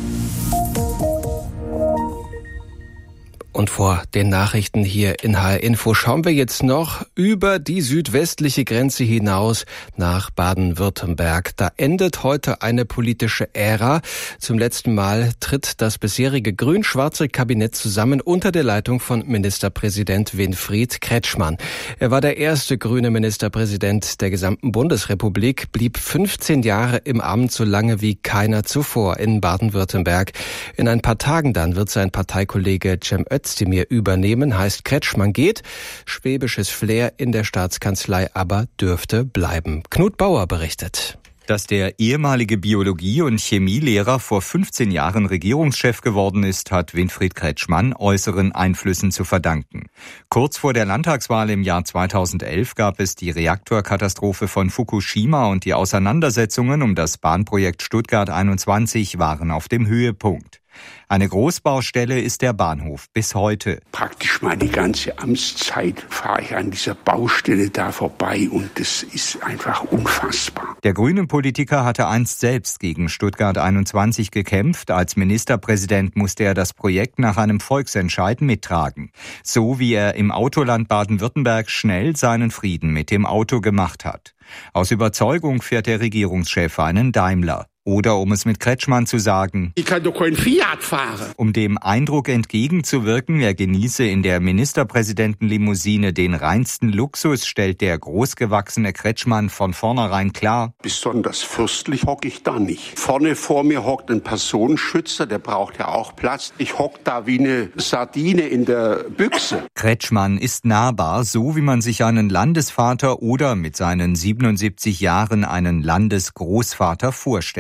Und vor den Nachrichten hier in HR Info schauen wir jetzt noch über die südwestliche Grenze hinaus nach Baden-Württemberg. Da endet heute eine politische Ära. Zum letzten Mal tritt das bisherige grün-schwarze Kabinett zusammen unter der Leitung von Ministerpräsident Winfried Kretschmann. Er war der erste grüne Ministerpräsident der gesamten Bundesrepublik, blieb 15 Jahre im Amt, so lange wie keiner zuvor in Baden-Württemberg. In ein paar Tagen dann wird sein Parteikollege Cem Özdemir übernehmen, heißt Kretschmann geht. Schwäbisches Flair in der Staatskanzlei aber dürfte bleiben. Knut Bauer berichtet. Dass der ehemalige Biologie- und Chemielehrer vor 15 Jahren Regierungschef geworden ist, hat Winfried Kretschmann äußeren Einflüssen zu verdanken. Kurz vor der Landtagswahl im Jahr 2011 gab es die Reaktorkatastrophe von Fukushima und die Auseinandersetzungen um das Bahnprojekt Stuttgart 21 waren auf dem Höhepunkt. Eine Großbaustelle ist der Bahnhof bis heute. Praktisch meine ganze Amtszeit fahre ich an dieser Baustelle da vorbei und das ist einfach unfassbar. Der grüne Politiker hatte einst selbst gegen Stuttgart 21 gekämpft. Als Ministerpräsident musste er das Projekt nach einem Volksentscheid mittragen. So wie er im Autoland Baden-Württemberg schnell seinen Frieden mit dem Auto gemacht hat. Aus Überzeugung fährt der Regierungschef einen Daimler. Oder um es mit Kretschmann zu sagen, ich kann doch kein Fiat fahren. Um dem Eindruck entgegenzuwirken, er genieße in der Ministerpräsidentenlimousine den reinsten Luxus, stellt der großgewachsene Kretschmann von vornherein klar. Besonders fürstlich hocke ich da nicht. Vorne vor mir hockt ein Personenschützer, der braucht ja auch Platz. Ich hocke da wie eine Sardine in der Büchse. Kretschmann ist nahbar, so wie man sich einen Landesvater oder mit seinen 77 Jahren einen Landesgroßvater vorstellt.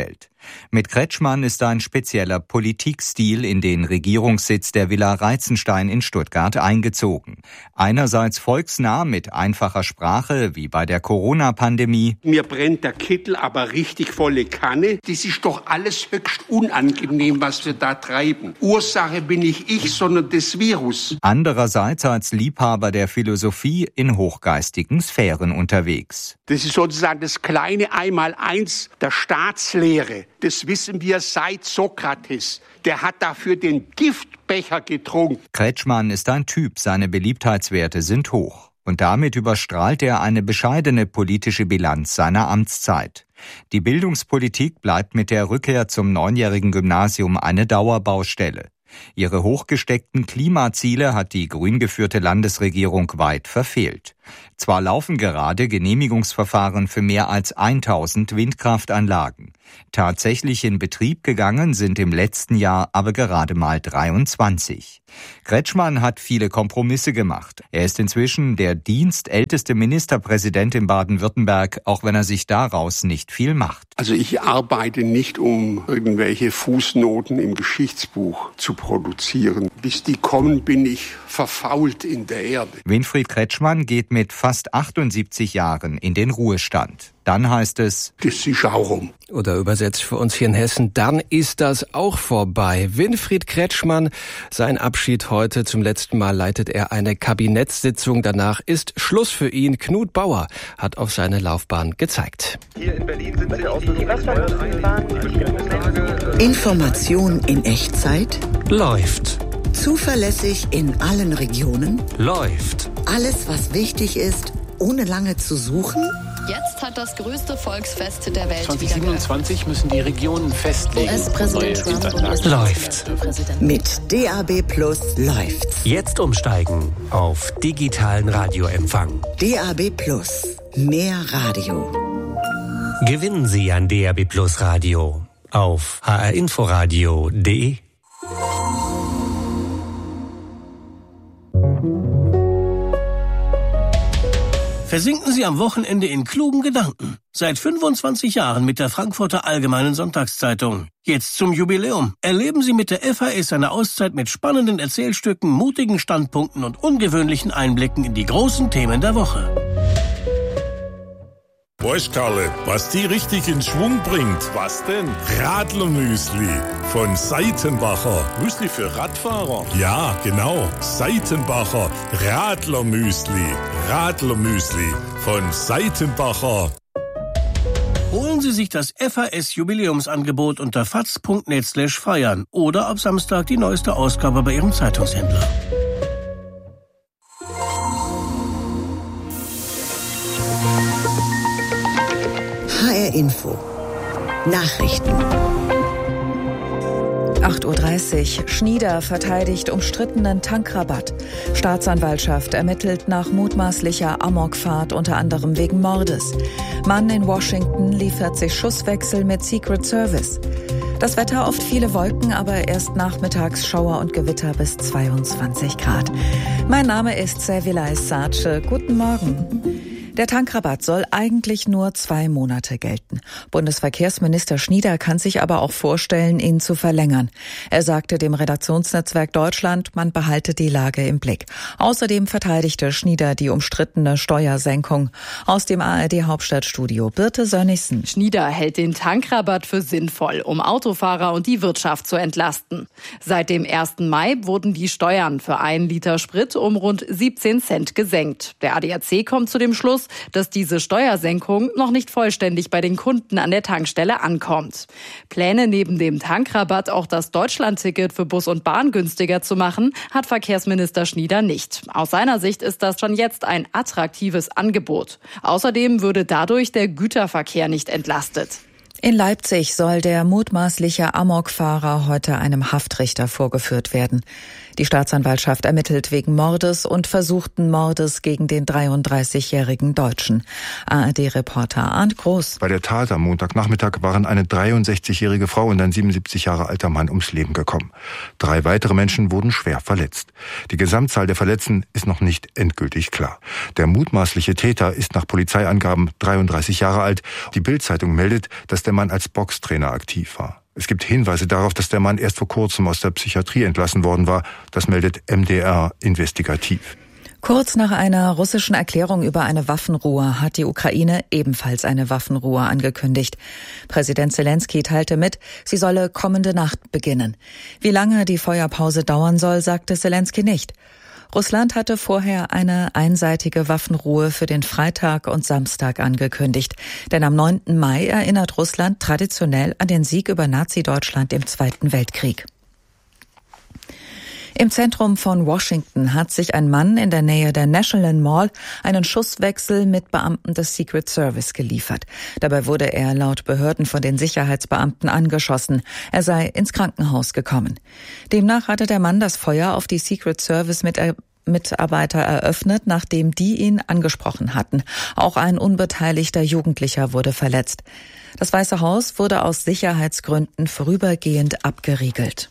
Mit Kretschmann ist ein spezieller Politikstil in den Regierungssitz der Villa Reitzenstein in Stuttgart eingezogen. Einerseits volksnah mit einfacher Sprache, wie bei der Corona-Pandemie. Mir brennt der Kittel aber richtig volle Kanne. Das ist doch alles höchst unangenehm, was wir da treiben. Ursache bin nicht ich, sondern das Virus. Andererseits als Liebhaber der Philosophie in hochgeistigen Sphären unterwegs. Das ist sozusagen das kleine Einmaleins der Staatslehre. Das wissen wir seit Sokrates. Der hat dafür den Giftbecher getrunken. Kretschmann ist ein Typ, seine Beliebtheitswerte sind hoch. Und damit überstrahlt er eine bescheidene politische Bilanz seiner Amtszeit. Die Bildungspolitik bleibt mit der Rückkehr zum 9-jährigen Gymnasium eine Dauerbaustelle. Ihre hochgesteckten Klimaziele hat die grün geführte Landesregierung weit verfehlt. Zwar laufen gerade Genehmigungsverfahren für mehr als 1000 Windkraftanlagen. Tatsächlich in Betrieb gegangen sind im letzten Jahr aber gerade mal 23. Kretschmann hat viele Kompromisse gemacht. Er ist inzwischen der dienstälteste Ministerpräsident in Baden-Württemberg, auch wenn er sich daraus nicht viel macht. Also ich arbeite nicht, um irgendwelche Fußnoten im Geschichtsbuch zu produzieren. Bis die kommen, bin ich verfault in der Erde. Winfried Kretschmann geht mit fast 78 Jahren in den Ruhestand. Dann heißt es, das ist auch rum. Oder übersetzt für uns hier in Hessen, dann ist das auch vorbei. Winfried Kretschmann, sein Abschied heute. Zum letzten Mal leitet er eine Kabinettssitzung. Danach ist Schluss für ihn. Knut Bauer hat auf seine Laufbahn gezeigt. Hier in Berlin sind Sie Information in Echtzeit. Läuft. Zuverlässig in allen Regionen. Läuft. Alles, was wichtig ist, ohne lange zu suchen. Jetzt hat das größte Volksfest der Welt 2027 müssen die Regionen festlegen. US-Präsident Trump und Läuft. Mit DAB+ läuft's. Jetzt umsteigen auf digitalen Radioempfang. DAB+, mehr Radio. Gewinnen Sie ein DAB+ Radio auf hrinforadio.de. Versinken Sie am Wochenende in klugen Gedanken. Seit 25 Jahren mit der Frankfurter Allgemeinen Sonntagszeitung. Jetzt zum Jubiläum. Erleben Sie mit der FAS eine Auszeit mit spannenden Erzählstücken, mutigen Standpunkten und ungewöhnlichen Einblicken in die großen Themen der Woche. Weißt Karle, was die richtig in Schwung bringt? Was denn? Radlermüsli von Seitenbacher. Müsli für Radfahrer? Ja, genau. Seitenbacher Radlermüsli. Radlermüsli von Seitenbacher. Holen Sie sich das FAS-Jubiläumsangebot unter faz.net/feiern oder ab Samstag die neueste Ausgabe bei Ihrem Zeitungshändler. HR Info. Nachrichten. 8:30 Uhr. Schnieder verteidigt umstrittenen Tankrabatt. Staatsanwaltschaft ermittelt nach mutmaßlicher Amokfahrt, unter anderem wegen Mordes. Mann in Washington liefert sich Schusswechsel mit Secret Service. Das Wetter, oft viele Wolken, aber erst nachmittags Schauer und Gewitter bis 22 Grad. Mein Name ist Servilay Sace. Guten Morgen. Der Tankrabatt soll eigentlich nur 2 Monate gelten. Bundesverkehrsminister Schnieder kann sich aber auch vorstellen, ihn zu verlängern. Er sagte dem Redaktionsnetzwerk Deutschland, man behalte die Lage im Blick. Außerdem verteidigte Schnieder die umstrittene Steuersenkung. Aus dem ARD-Hauptstadtstudio Birte Sönnigsen. Schnieder hält den Tankrabatt für sinnvoll, um Autofahrer und die Wirtschaft zu entlasten. Seit dem 1. Mai wurden die Steuern für 1 Liter Sprit um rund 17 Cent gesenkt. Der ADAC kommt zu dem Schluss, dass diese Steuersenkung noch nicht vollständig bei den Kunden an der Tankstelle ankommt. Pläne, neben dem Tankrabatt auch das Deutschlandticket für Bus und Bahn günstiger zu machen, hat Verkehrsminister Schnieder nicht. Aus seiner Sicht ist das schon jetzt ein attraktives Angebot. Außerdem würde dadurch der Güterverkehr nicht entlastet. In Leipzig soll der mutmaßliche Amokfahrer heute einem Haftrichter vorgeführt werden. Die Staatsanwaltschaft ermittelt wegen Mordes und versuchten Mordes gegen den 33-jährigen Deutschen. ARD-Reporter Arndt Groß. Bei der Tat am Montagnachmittag waren eine 63-jährige Frau und ein 77 Jahre alter Mann ums Leben gekommen. 3 weitere Menschen wurden schwer verletzt. Die Gesamtzahl der Verletzten ist noch nicht endgültig klar. Der mutmaßliche Täter ist nach Polizeiangaben 33 Jahre alt. Die Bild-Zeitung meldet, dass der Mann als Boxtrainer aktiv war. Es gibt Hinweise darauf, dass der Mann erst vor kurzem aus der Psychiatrie entlassen worden war. Das meldet MDR investigativ. Kurz nach einer russischen Erklärung über eine Waffenruhe hat die Ukraine ebenfalls eine Waffenruhe angekündigt. Präsident Zelensky teilte mit, sie solle kommende Nacht beginnen. Wie lange die Feuerpause dauern soll, sagte Zelensky nicht. Russland hatte vorher eine einseitige Waffenruhe für den Freitag und Samstag angekündigt. Denn am 9. Mai erinnert Russland traditionell an den Sieg über Nazi-Deutschland im Zweiten Weltkrieg. Im Zentrum von Washington hat sich ein Mann in der Nähe der National Mall einen Schusswechsel mit Beamten des Secret Service geliefert. Dabei wurde er laut Behörden von den Sicherheitsbeamten angeschossen. Er sei ins Krankenhaus gekommen. Demnach hatte der Mann das Feuer auf die Secret Service Mitarbeiter eröffnet, nachdem die ihn angesprochen hatten. Auch ein unbeteiligter Jugendlicher wurde verletzt. Das Weiße Haus wurde aus Sicherheitsgründen vorübergehend abgeriegelt.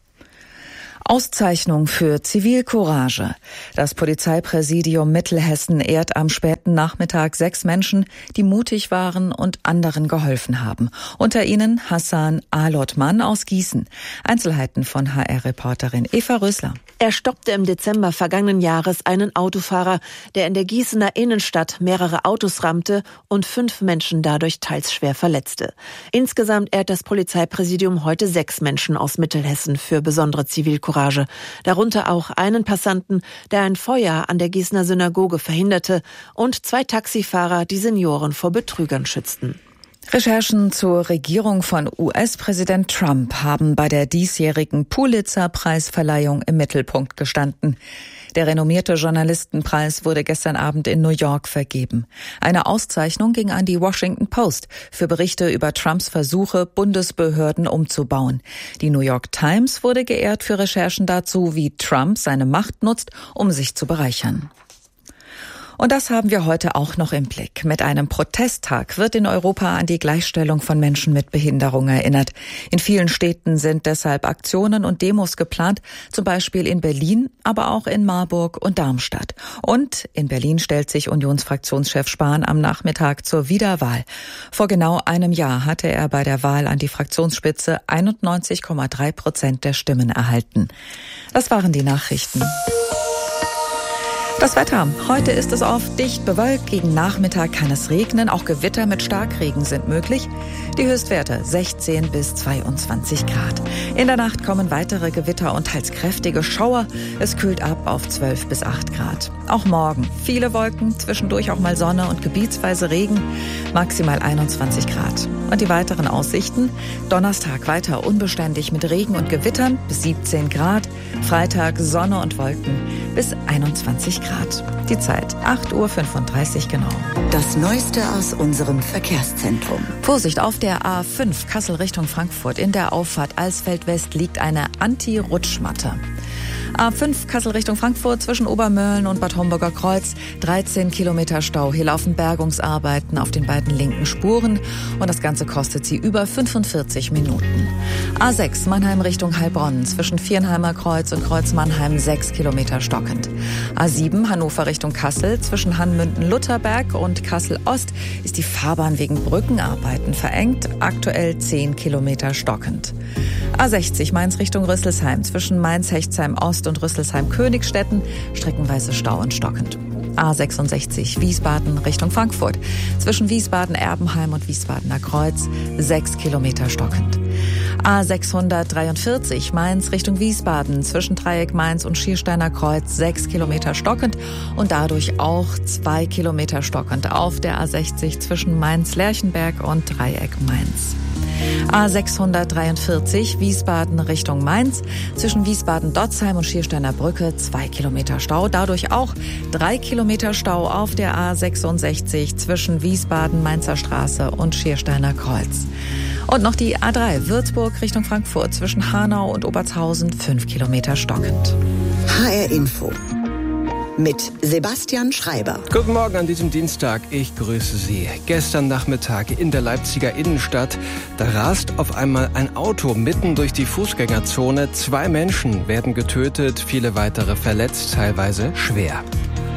Auszeichnung für Zivilcourage. Das Polizeipräsidium Mittelhessen ehrt am späten Nachmittag 6 Menschen, die mutig waren und anderen geholfen haben. Unter ihnen Hassan Alotman aus Gießen. Einzelheiten von HR-Reporterin Eva Rösler. Er stoppte im Dezember vergangenen Jahres einen Autofahrer, der in der Gießener Innenstadt mehrere Autos rammte und 5 Menschen dadurch teils schwer verletzte. Insgesamt ehrt das Polizeipräsidium heute 6 Menschen aus Mittelhessen für besondere Zivilcourage. Darunter auch einen Passanten, der ein Feuer an der Gießener Synagoge verhinderte, und 2 Taxifahrer, die Senioren vor Betrügern schützten. Recherchen zur Regierung von US-Präsident Trump haben bei der diesjährigen Pulitzer-Preisverleihung im Mittelpunkt gestanden. Der renommierte Journalistenpreis wurde gestern Abend in New York vergeben. Eine Auszeichnung ging an die Washington Post für Berichte über Trumps Versuche, Bundesbehörden umzubauen. Die New York Times wurde geehrt für Recherchen dazu, wie Trump seine Macht nutzt, um sich zu bereichern. Und das haben wir heute auch noch im Blick. Mit einem Protesttag wird in Europa an die Gleichstellung von Menschen mit Behinderung erinnert. In vielen Städten sind deshalb Aktionen und Demos geplant, zum Beispiel in Berlin, aber auch in Marburg und Darmstadt. Und in Berlin stellt sich Unionsfraktionschef Spahn am Nachmittag zur Wiederwahl. Vor genau einem Jahr hatte er bei der Wahl an die Fraktionsspitze 91,3% der Stimmen erhalten. Das waren die Nachrichten. Das Wetter. Heute ist es oft dicht bewölkt. Gegen Nachmittag kann es regnen. Auch Gewitter mit Starkregen sind möglich. Die Höchstwerte 16 bis 22 Grad. In der Nacht kommen weitere Gewitter und teils kräftige Schauer. Es kühlt ab auf 12 bis 8 Grad. Auch morgen viele Wolken, zwischendurch auch mal Sonne und gebietsweise Regen. Maximal 21 Grad. Und die weiteren Aussichten. Donnerstag weiter unbeständig mit Regen und Gewittern bis 17 Grad. Freitag Sonne und Wolken bis 21 Grad. Die Zeit 8:35 Uhr genau. Das Neueste aus unserem Verkehrszentrum. Vorsicht, auf der A5 Kassel Richtung Frankfurt in der Auffahrt Alsfeld West liegt eine Anti-Rutschmatte. A5 Kassel Richtung Frankfurt zwischen Obermölln und Bad Homburger Kreuz. 13 Kilometer Stau. Hier laufen Bergungsarbeiten auf den beiden linken Spuren. Und das Ganze kostet Sie über 45 Minuten. A6 Mannheim Richtung Heilbronn zwischen Viernheimer Kreuz und Kreuz Mannheim 6 Kilometer stockend. A7 Hannover Richtung Kassel zwischen Hannmünden-Lutherberg und Kassel-Ost ist die Fahrbahn wegen Brückenarbeiten verengt. Aktuell 10 Kilometer stockend. A60 Mainz Richtung Rüsselsheim zwischen Mainz-Hechtsheim-Ost und Rüsselsheim-Königstetten streckenweise Stau und stockend. A66 Wiesbaden Richtung Frankfurt zwischen Wiesbaden-Erbenheim und Wiesbadener Kreuz 6 Kilometer stockend. A643 Mainz Richtung Wiesbaden zwischen Dreieck Mainz und Schiersteiner Kreuz 6 Kilometer stockend und dadurch auch 2 Kilometer stockend auf der A60 zwischen Mainz-Lerchenberg und Dreieck Mainz. A643 Wiesbaden Richtung Mainz zwischen Wiesbaden-Dotzheim und Schiersteiner Brücke 2 Kilometer Stau. Dadurch auch 3 Kilometer Stau auf der A66 zwischen Wiesbaden-Mainzer Straße und Schiersteiner Kreuz. Und noch die A3 Würzburg Richtung Frankfurt zwischen Hanau und Obertshausen 5 Kilometer stockend. HR Info mit Sebastian Schreiber. Guten Morgen an diesem Dienstag. Ich grüße Sie. Gestern Nachmittag in der Leipziger Innenstadt, da rast auf einmal ein Auto mitten durch die Fußgängerzone. 2 Menschen werden getötet, viele weitere verletzt, teilweise schwer.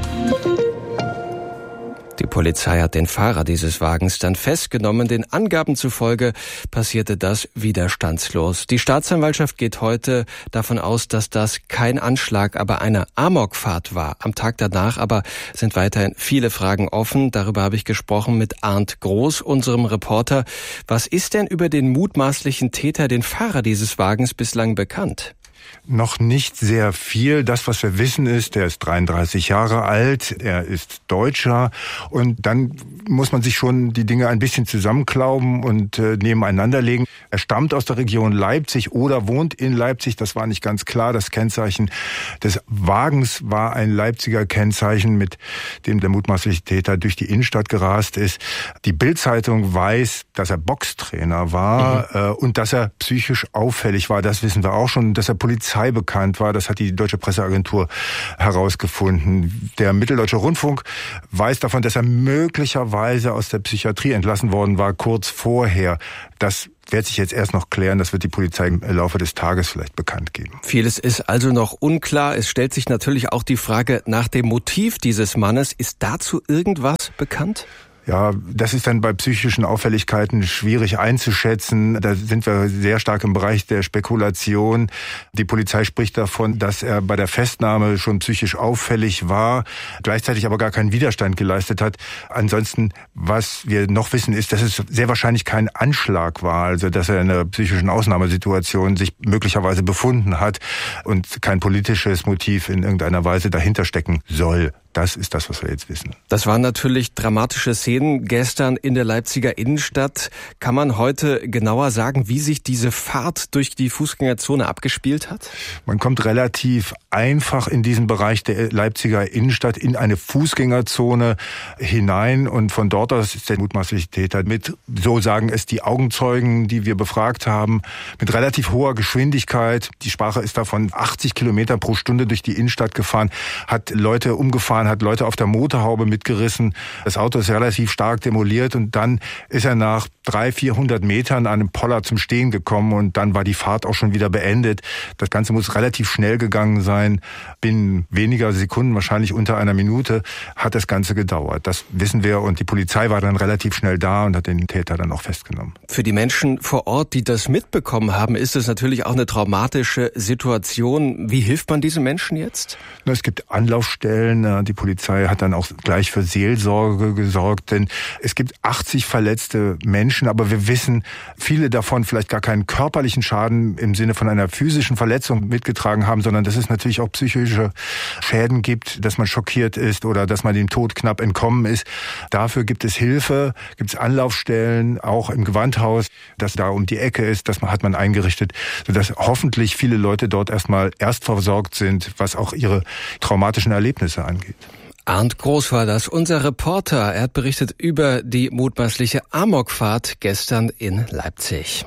Die Polizei hat den Fahrer dieses Wagens dann festgenommen. Den Angaben zufolge passierte das widerstandslos. Die Staatsanwaltschaft geht heute davon aus, dass das kein Anschlag, aber eine Amokfahrt war. Am Tag danach aber sind weiterhin viele Fragen offen. Darüber habe ich gesprochen mit Arndt Groß, unserem Reporter. Was ist denn über den mutmaßlichen Täter, den Fahrer dieses Wagens, bislang bekannt? Noch nicht sehr viel. Das, was wir wissen, ist, er ist 33 Jahre alt, er ist Deutscher und dann muss man sich schon die Dinge ein bisschen zusammenklauben und nebeneinander legen. Er stammt aus der Region Leipzig oder wohnt in Leipzig, das war nicht ganz klar. Das Kennzeichen des Wagens war ein Leipziger Kennzeichen, mit dem der mutmaßliche Täter durch die Innenstadt gerast ist. Die Bild-Zeitung weiß, dass er Boxtrainer war und dass er psychisch auffällig war, das wissen wir auch schon, dass er Polizei bekannt war, das hat die Deutsche Presseagentur herausgefunden. Der Mitteldeutsche Rundfunk weiß davon, dass er möglicherweise aus der Psychiatrie entlassen worden war, kurz vorher. Das wird sich jetzt erst noch klären, das wird die Polizei im Laufe des Tages vielleicht bekannt geben. Vieles ist also noch unklar. Es stellt sich natürlich auch die Frage nach dem Motiv dieses Mannes. Ist dazu irgendwas bekannt? Ja, das ist dann bei psychischen Auffälligkeiten schwierig einzuschätzen. Da sind wir sehr stark im Bereich der Spekulation. Die Polizei spricht davon, dass er bei der Festnahme schon psychisch auffällig war, gleichzeitig aber gar keinen Widerstand geleistet hat. Ansonsten, was wir noch wissen, ist, dass es sehr wahrscheinlich kein Anschlag war, also dass er in einer psychischen Ausnahmesituation sich möglicherweise befunden hat und kein politisches Motiv in irgendeiner Weise dahinter stecken soll. Das ist das, was wir jetzt wissen. Das waren natürlich dramatische Szenen gestern in der Leipziger Innenstadt. Kann man heute genauer sagen, wie sich diese Fahrt durch die Fußgängerzone abgespielt hat? Man kommt relativ einfach in diesen Bereich der Leipziger Innenstadt in eine Fußgängerzone hinein und von dort aus ist der mutmaßliche Täter mit, so sagen es die Augenzeugen, die wir befragt haben, mit relativ hoher Geschwindigkeit. Die Sprache ist davon 80 Kilometer pro Stunde durch die Innenstadt gefahren, hat Leute umgefahren, hat Leute auf der Motorhaube mitgerissen. Das Auto ist relativ stark demoliert und dann ist er nach 300-400 Metern an einem Poller zum Stehen gekommen und dann war die Fahrt auch schon wieder beendet. Das Ganze muss relativ schnell gegangen sein. Binnen weniger Sekunden, wahrscheinlich unter einer Minute, hat das Ganze gedauert. Das wissen wir und die Polizei war dann relativ schnell da und hat den Täter dann auch festgenommen. Für die Menschen vor Ort, die das mitbekommen haben, ist es natürlich auch eine traumatische Situation. Wie hilft man diesen Menschen jetzt? Es gibt Anlaufstellen. Die Polizei hat dann auch gleich für Seelsorge gesorgt, denn es gibt 80 verletzte Menschen, aber wir wissen, viele davon vielleicht gar keinen körperlichen Schaden im Sinne von einer physischen Verletzung mitgetragen haben, sondern dass es natürlich auch psychische Schäden gibt, dass man schockiert ist oder dass man dem Tod knapp entkommen ist. Dafür gibt es Hilfe, gibt es Anlaufstellen, auch im Gewandhaus, das da um die Ecke ist, das hat man eingerichtet, sodass hoffentlich viele Leute dort erstmal versorgt sind, was auch ihre traumatischen Erlebnisse angeht. Arndt Groß war das, unser Reporter. Er hat berichtet über die mutmaßliche Amokfahrt gestern in Leipzig.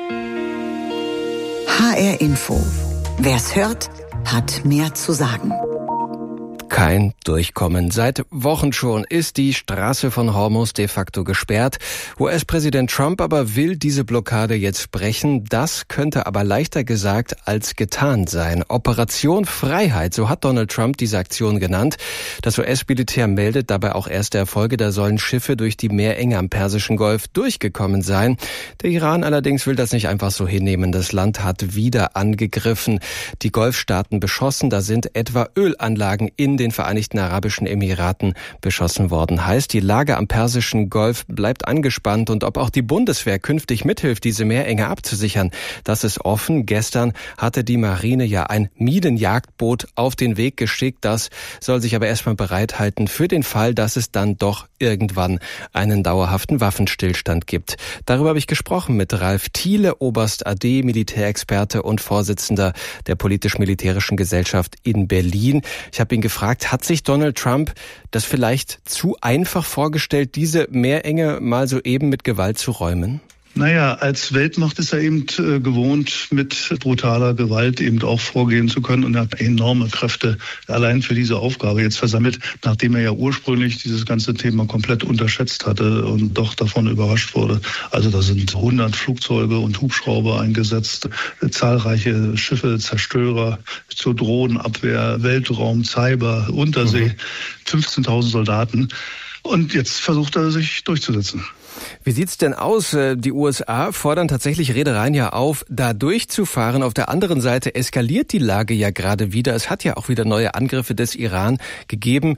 HR Info. Wer's hört, hat mehr zu sagen. Kein Durchkommen. Seit Wochen schon ist die Straße von Hormuz de facto gesperrt. US-Präsident Trump aber will diese Blockade jetzt brechen. Das könnte aber leichter gesagt als getan sein. Operation Freiheit, so hat Donald Trump diese Aktion genannt. Das US-Militär meldet dabei auch erste Erfolge. Da sollen Schiffe durch die Meerenge am Persischen Golf durchgekommen sein. Der Iran allerdings will das nicht einfach so hinnehmen. Das Land hat wieder angegriffen, die Golfstaaten beschossen. Da sind etwa Ölanlagen in den Vereinigten Arabischen Emiraten beschossen worden. Heißt, die Lage am Persischen Golf bleibt angespannt und ob auch die Bundeswehr künftig mithilft, diese Meerenge abzusichern, das ist offen. Gestern hatte die Marine ja ein Minenjagdboot auf den Weg geschickt. Das soll sich aber erstmal bereithalten für den Fall, dass es dann doch irgendwann einen dauerhaften Waffenstillstand gibt. Darüber habe ich gesprochen mit Ralf Thiele, Oberst AD, Militärexperte und Vorsitzender der Politisch-Militärischen Gesellschaft in Berlin. Ich habe ihn gefragt, hat sich Donald Trump das vielleicht zu einfach vorgestellt, diese Meerenge mal so eben mit Gewalt zu räumen? Naja, als Weltmacht ist er eben gewohnt, mit brutaler Gewalt eben auch vorgehen zu können und er hat enorme Kräfte allein für diese Aufgabe jetzt versammelt, nachdem er ja ursprünglich dieses ganze Thema komplett unterschätzt hatte und doch davon überrascht wurde. Also da sind 100 Flugzeuge und Hubschrauber eingesetzt, zahlreiche Schiffe, Zerstörer zur Drohnenabwehr, Weltraum, Cyber, Untersee, 15.000 Soldaten. Und jetzt versucht er, sich durchzusetzen. Wie sieht's denn aus? Die USA fordern tatsächlich Reedereien ja auf, da durchzufahren. Auf der anderen Seite eskaliert die Lage ja gerade wieder. Es hat ja auch wieder neue Angriffe des Iran gegeben.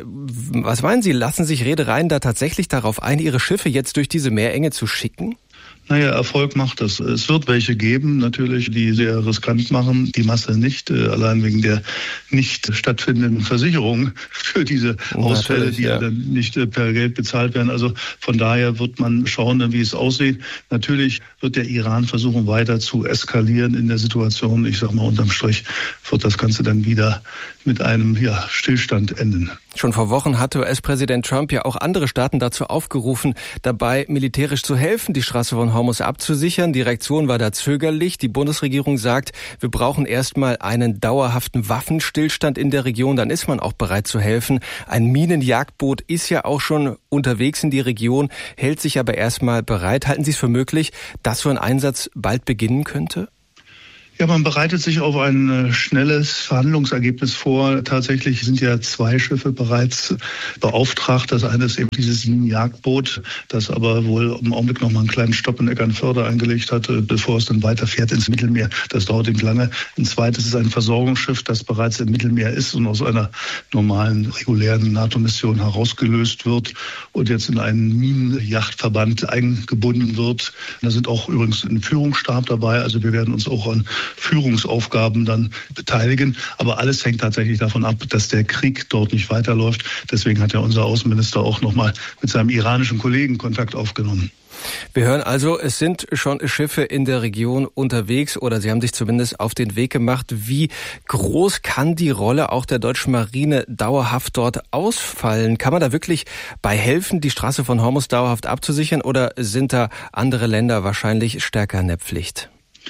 Was meinen Sie, lassen sich Reedereien da tatsächlich darauf ein, ihre Schiffe jetzt durch diese Meerenge zu schicken? Naja, Erfolg macht es. Es wird welche geben, natürlich, die sehr riskant machen. Die Masse nicht, allein wegen der nicht stattfindenden Versicherung für diese Ausfälle, die ja dann nicht per Geld bezahlt werden. Also von daher wird man schauen, wie es aussieht. Natürlich wird der Iran versuchen, weiter zu eskalieren in der Situation. Ich sag mal, unterm Strich wird das Ganze dann wieder mit einem Stillstand enden. Schon vor Wochen hatte US-Präsident Trump ja auch andere Staaten dazu aufgerufen, dabei militärisch zu helfen, die Straße von Hormuz abzusichern. Die Reaktion war da zögerlich. Die Bundesregierung sagt, wir brauchen erstmal einen dauerhaften Waffenstillstand in der Region, dann ist man auch bereit zu helfen. Ein Minenjagdboot ist ja auch schon unterwegs in die Region, hält sich aber erstmal bereit. Halten Sie es für möglich, dass so ein Einsatz bald beginnen könnte? Ja, man bereitet sich auf ein schnelles Verhandlungsergebnis vor. Tatsächlich sind ja 2 Schiffe bereits beauftragt. Das eine ist eben dieses Minenjagdboot, das aber wohl im Augenblick noch mal einen kleinen Stopp in Eckernförde eingelegt hat, bevor es dann weiterfährt ins Mittelmeer. Das dauert eben lange. Ein zweites ist ein Versorgungsschiff, das bereits im Mittelmeer ist und aus einer normalen, regulären NATO-Mission herausgelöst wird und jetzt in einen Minenjachtverband eingebunden wird. Da sind auch übrigens ein Führungsstab dabei. Also wir werden uns auch an Führungsaufgaben dann beteiligen. Aber alles hängt tatsächlich davon ab, dass der Krieg dort nicht weiterläuft. Deswegen hat ja unser Außenminister auch nochmal mit seinem iranischen Kollegen Kontakt aufgenommen. Wir hören also, es sind schon Schiffe in der Region unterwegs oder sie haben sich zumindest auf den Weg gemacht. Wie groß kann die Rolle auch der deutschen Marine dauerhaft dort ausfallen? Kann man da wirklich bei helfen, die Straße von Hormuz dauerhaft abzusichern oder sind da andere Länder wahrscheinlich stärker in der Pflicht?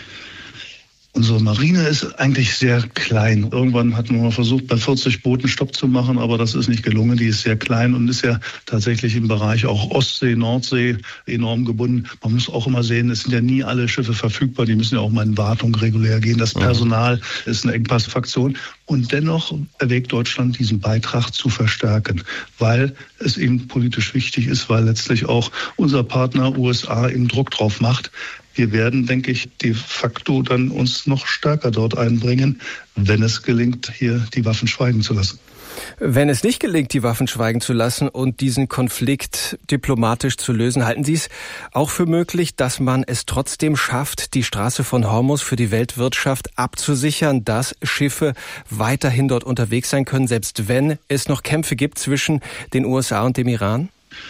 Unsere Marine ist eigentlich sehr klein. Irgendwann hat man mal versucht, bei 40 Booten Stopp zu machen, aber das ist nicht gelungen. Die ist sehr klein und ist ja tatsächlich im Bereich auch Ostsee, Nordsee enorm gebunden. Man muss auch immer sehen, es sind ja nie alle Schiffe verfügbar. Die müssen ja auch mal in Wartung regulär gehen. Das Personal ist eine Engpassfaktion. Und dennoch erwägt Deutschland, diesen Beitrag zu verstärken, weil es eben politisch wichtig ist, weil letztlich auch unser Partner USA eben Druck drauf macht. Wir werden, denke ich, de facto dann uns noch stärker dort einbringen, wenn es gelingt, hier die Waffen schweigen zu lassen. Wenn es nicht gelingt, die Waffen schweigen zu lassen und diesen Konflikt diplomatisch zu lösen, halten Sie es auch für möglich, dass man es trotzdem schafft, die Straße von Hormuz für die Weltwirtschaft abzusichern, dass Schiffe weiterhin dort unterwegs sein können, selbst wenn es noch Kämpfe gibt zwischen den USA und dem Iran?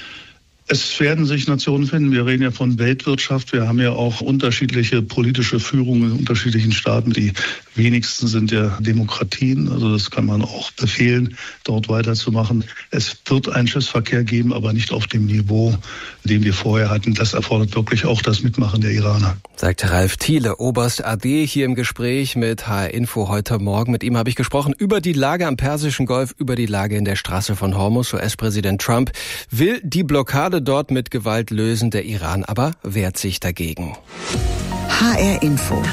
Es werden sich Nationen finden. Wir reden ja von Weltwirtschaft. Wir haben ja auch unterschiedliche politische Führungen in unterschiedlichen Staaten. Die wenigsten sind ja Demokratien. Also das kann man auch befehlen, dort weiterzumachen. Es wird einen Schiffsverkehr geben, aber nicht auf dem Niveau, den wir vorher hatten. Das erfordert wirklich auch das Mitmachen der Iraner. Sagt Ralf Thiele, Oberst AD, hier im Gespräch mit HR Info heute Morgen. Mit ihm habe ich gesprochen über die Lage am Persischen Golf, über die Lage in der Straße von Hormuz. US-Präsident Trump will die Blockade dort mit Gewalt lösen. Der Iran aber wehrt sich dagegen. HR Info.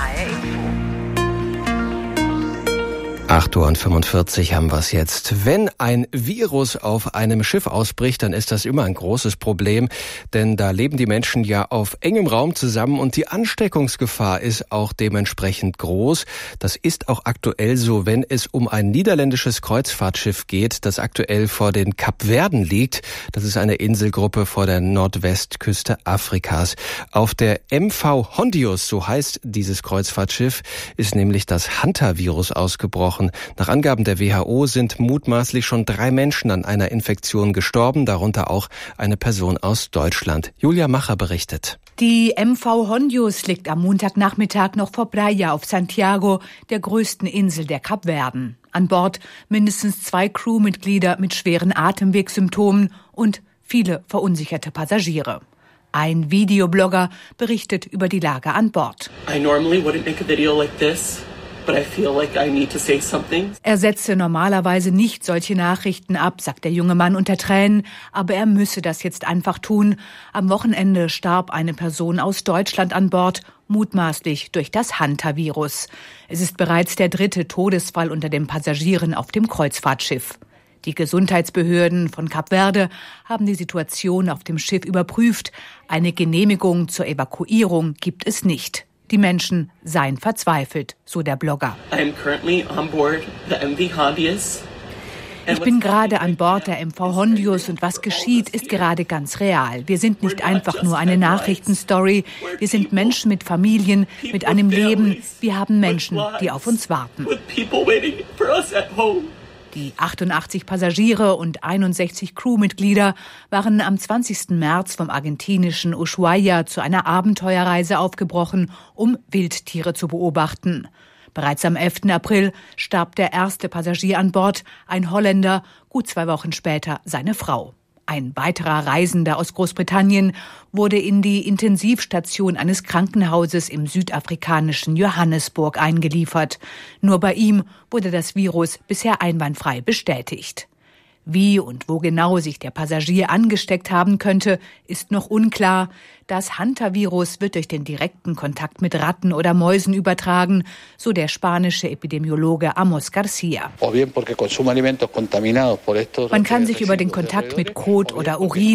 8:45 Uhr haben wir es jetzt. Wenn ein Virus auf einem Schiff ausbricht, dann ist das immer ein großes Problem, denn da leben die Menschen ja auf engem Raum zusammen und die Ansteckungsgefahr ist auch dementsprechend groß. Das ist auch aktuell so, wenn es um ein niederländisches Kreuzfahrtschiff geht, das aktuell vor den Kapverden liegt. Das ist eine Inselgruppe vor der Nordwestküste Afrikas. Auf der MV Hondius, so heißt dieses Kreuzfahrtschiff, ist nämlich das Hantavirus ausgebrochen. Nach Angaben der WHO sind mutmaßlich schon 3 Menschen an einer Infektion gestorben, darunter auch eine Person aus Deutschland. Julia Macher berichtet. Die MV Hondius liegt am Montagnachmittag noch vor Praia auf Santiago, der größten Insel der Kapverden. An Bord mindestens 2 Crewmitglieder mit schweren Atemwegssymptomen und viele verunsicherte Passagiere. Ein Videoblogger berichtet über die Lage an Bord. I normally wouldn't make a video like this. Er setze normalerweise nicht solche Nachrichten ab, sagt der junge Mann unter Tränen, aber er müsse das jetzt einfach tun. Am Wochenende starb eine Person aus Deutschland an Bord, mutmaßlich durch das Hantavirus. Es ist bereits der 3. Todesfall unter den Passagieren auf dem Kreuzfahrtschiff. Die Gesundheitsbehörden von Kap Verde haben die Situation auf dem Schiff überprüft. Eine Genehmigung zur Evakuierung gibt es nicht. Die Menschen seien verzweifelt, so der Blogger. Ich bin gerade an Bord der MV Hondius und was geschieht, ist gerade ganz real. Wir sind nicht einfach nur eine Nachrichtenstory. Wir sind Menschen mit Familien, mit einem Leben. Wir haben Menschen, die auf uns warten. Die 88 Passagiere und 61 Crewmitglieder waren am 20. März vom argentinischen Ushuaia zu einer Abenteuerreise aufgebrochen, um Wildtiere zu beobachten. Bereits am 11. April starb der erste Passagier an Bord, ein Holländer, gut 2 Wochen später seine Frau. Ein weiterer Reisender aus Großbritannien wurde in die Intensivstation eines Krankenhauses im südafrikanischen Johannesburg eingeliefert. Nur bei ihm wurde das Virus bisher einwandfrei bestätigt. Wie und wo genau sich der Passagier angesteckt haben könnte, ist noch unklar. Das Hantavirus wird durch den direkten Kontakt mit Ratten oder Mäusen übertragen, so der spanische Epidemiologe Amos Garcia. Man kann sich über den Kontakt mit Kot oder Urin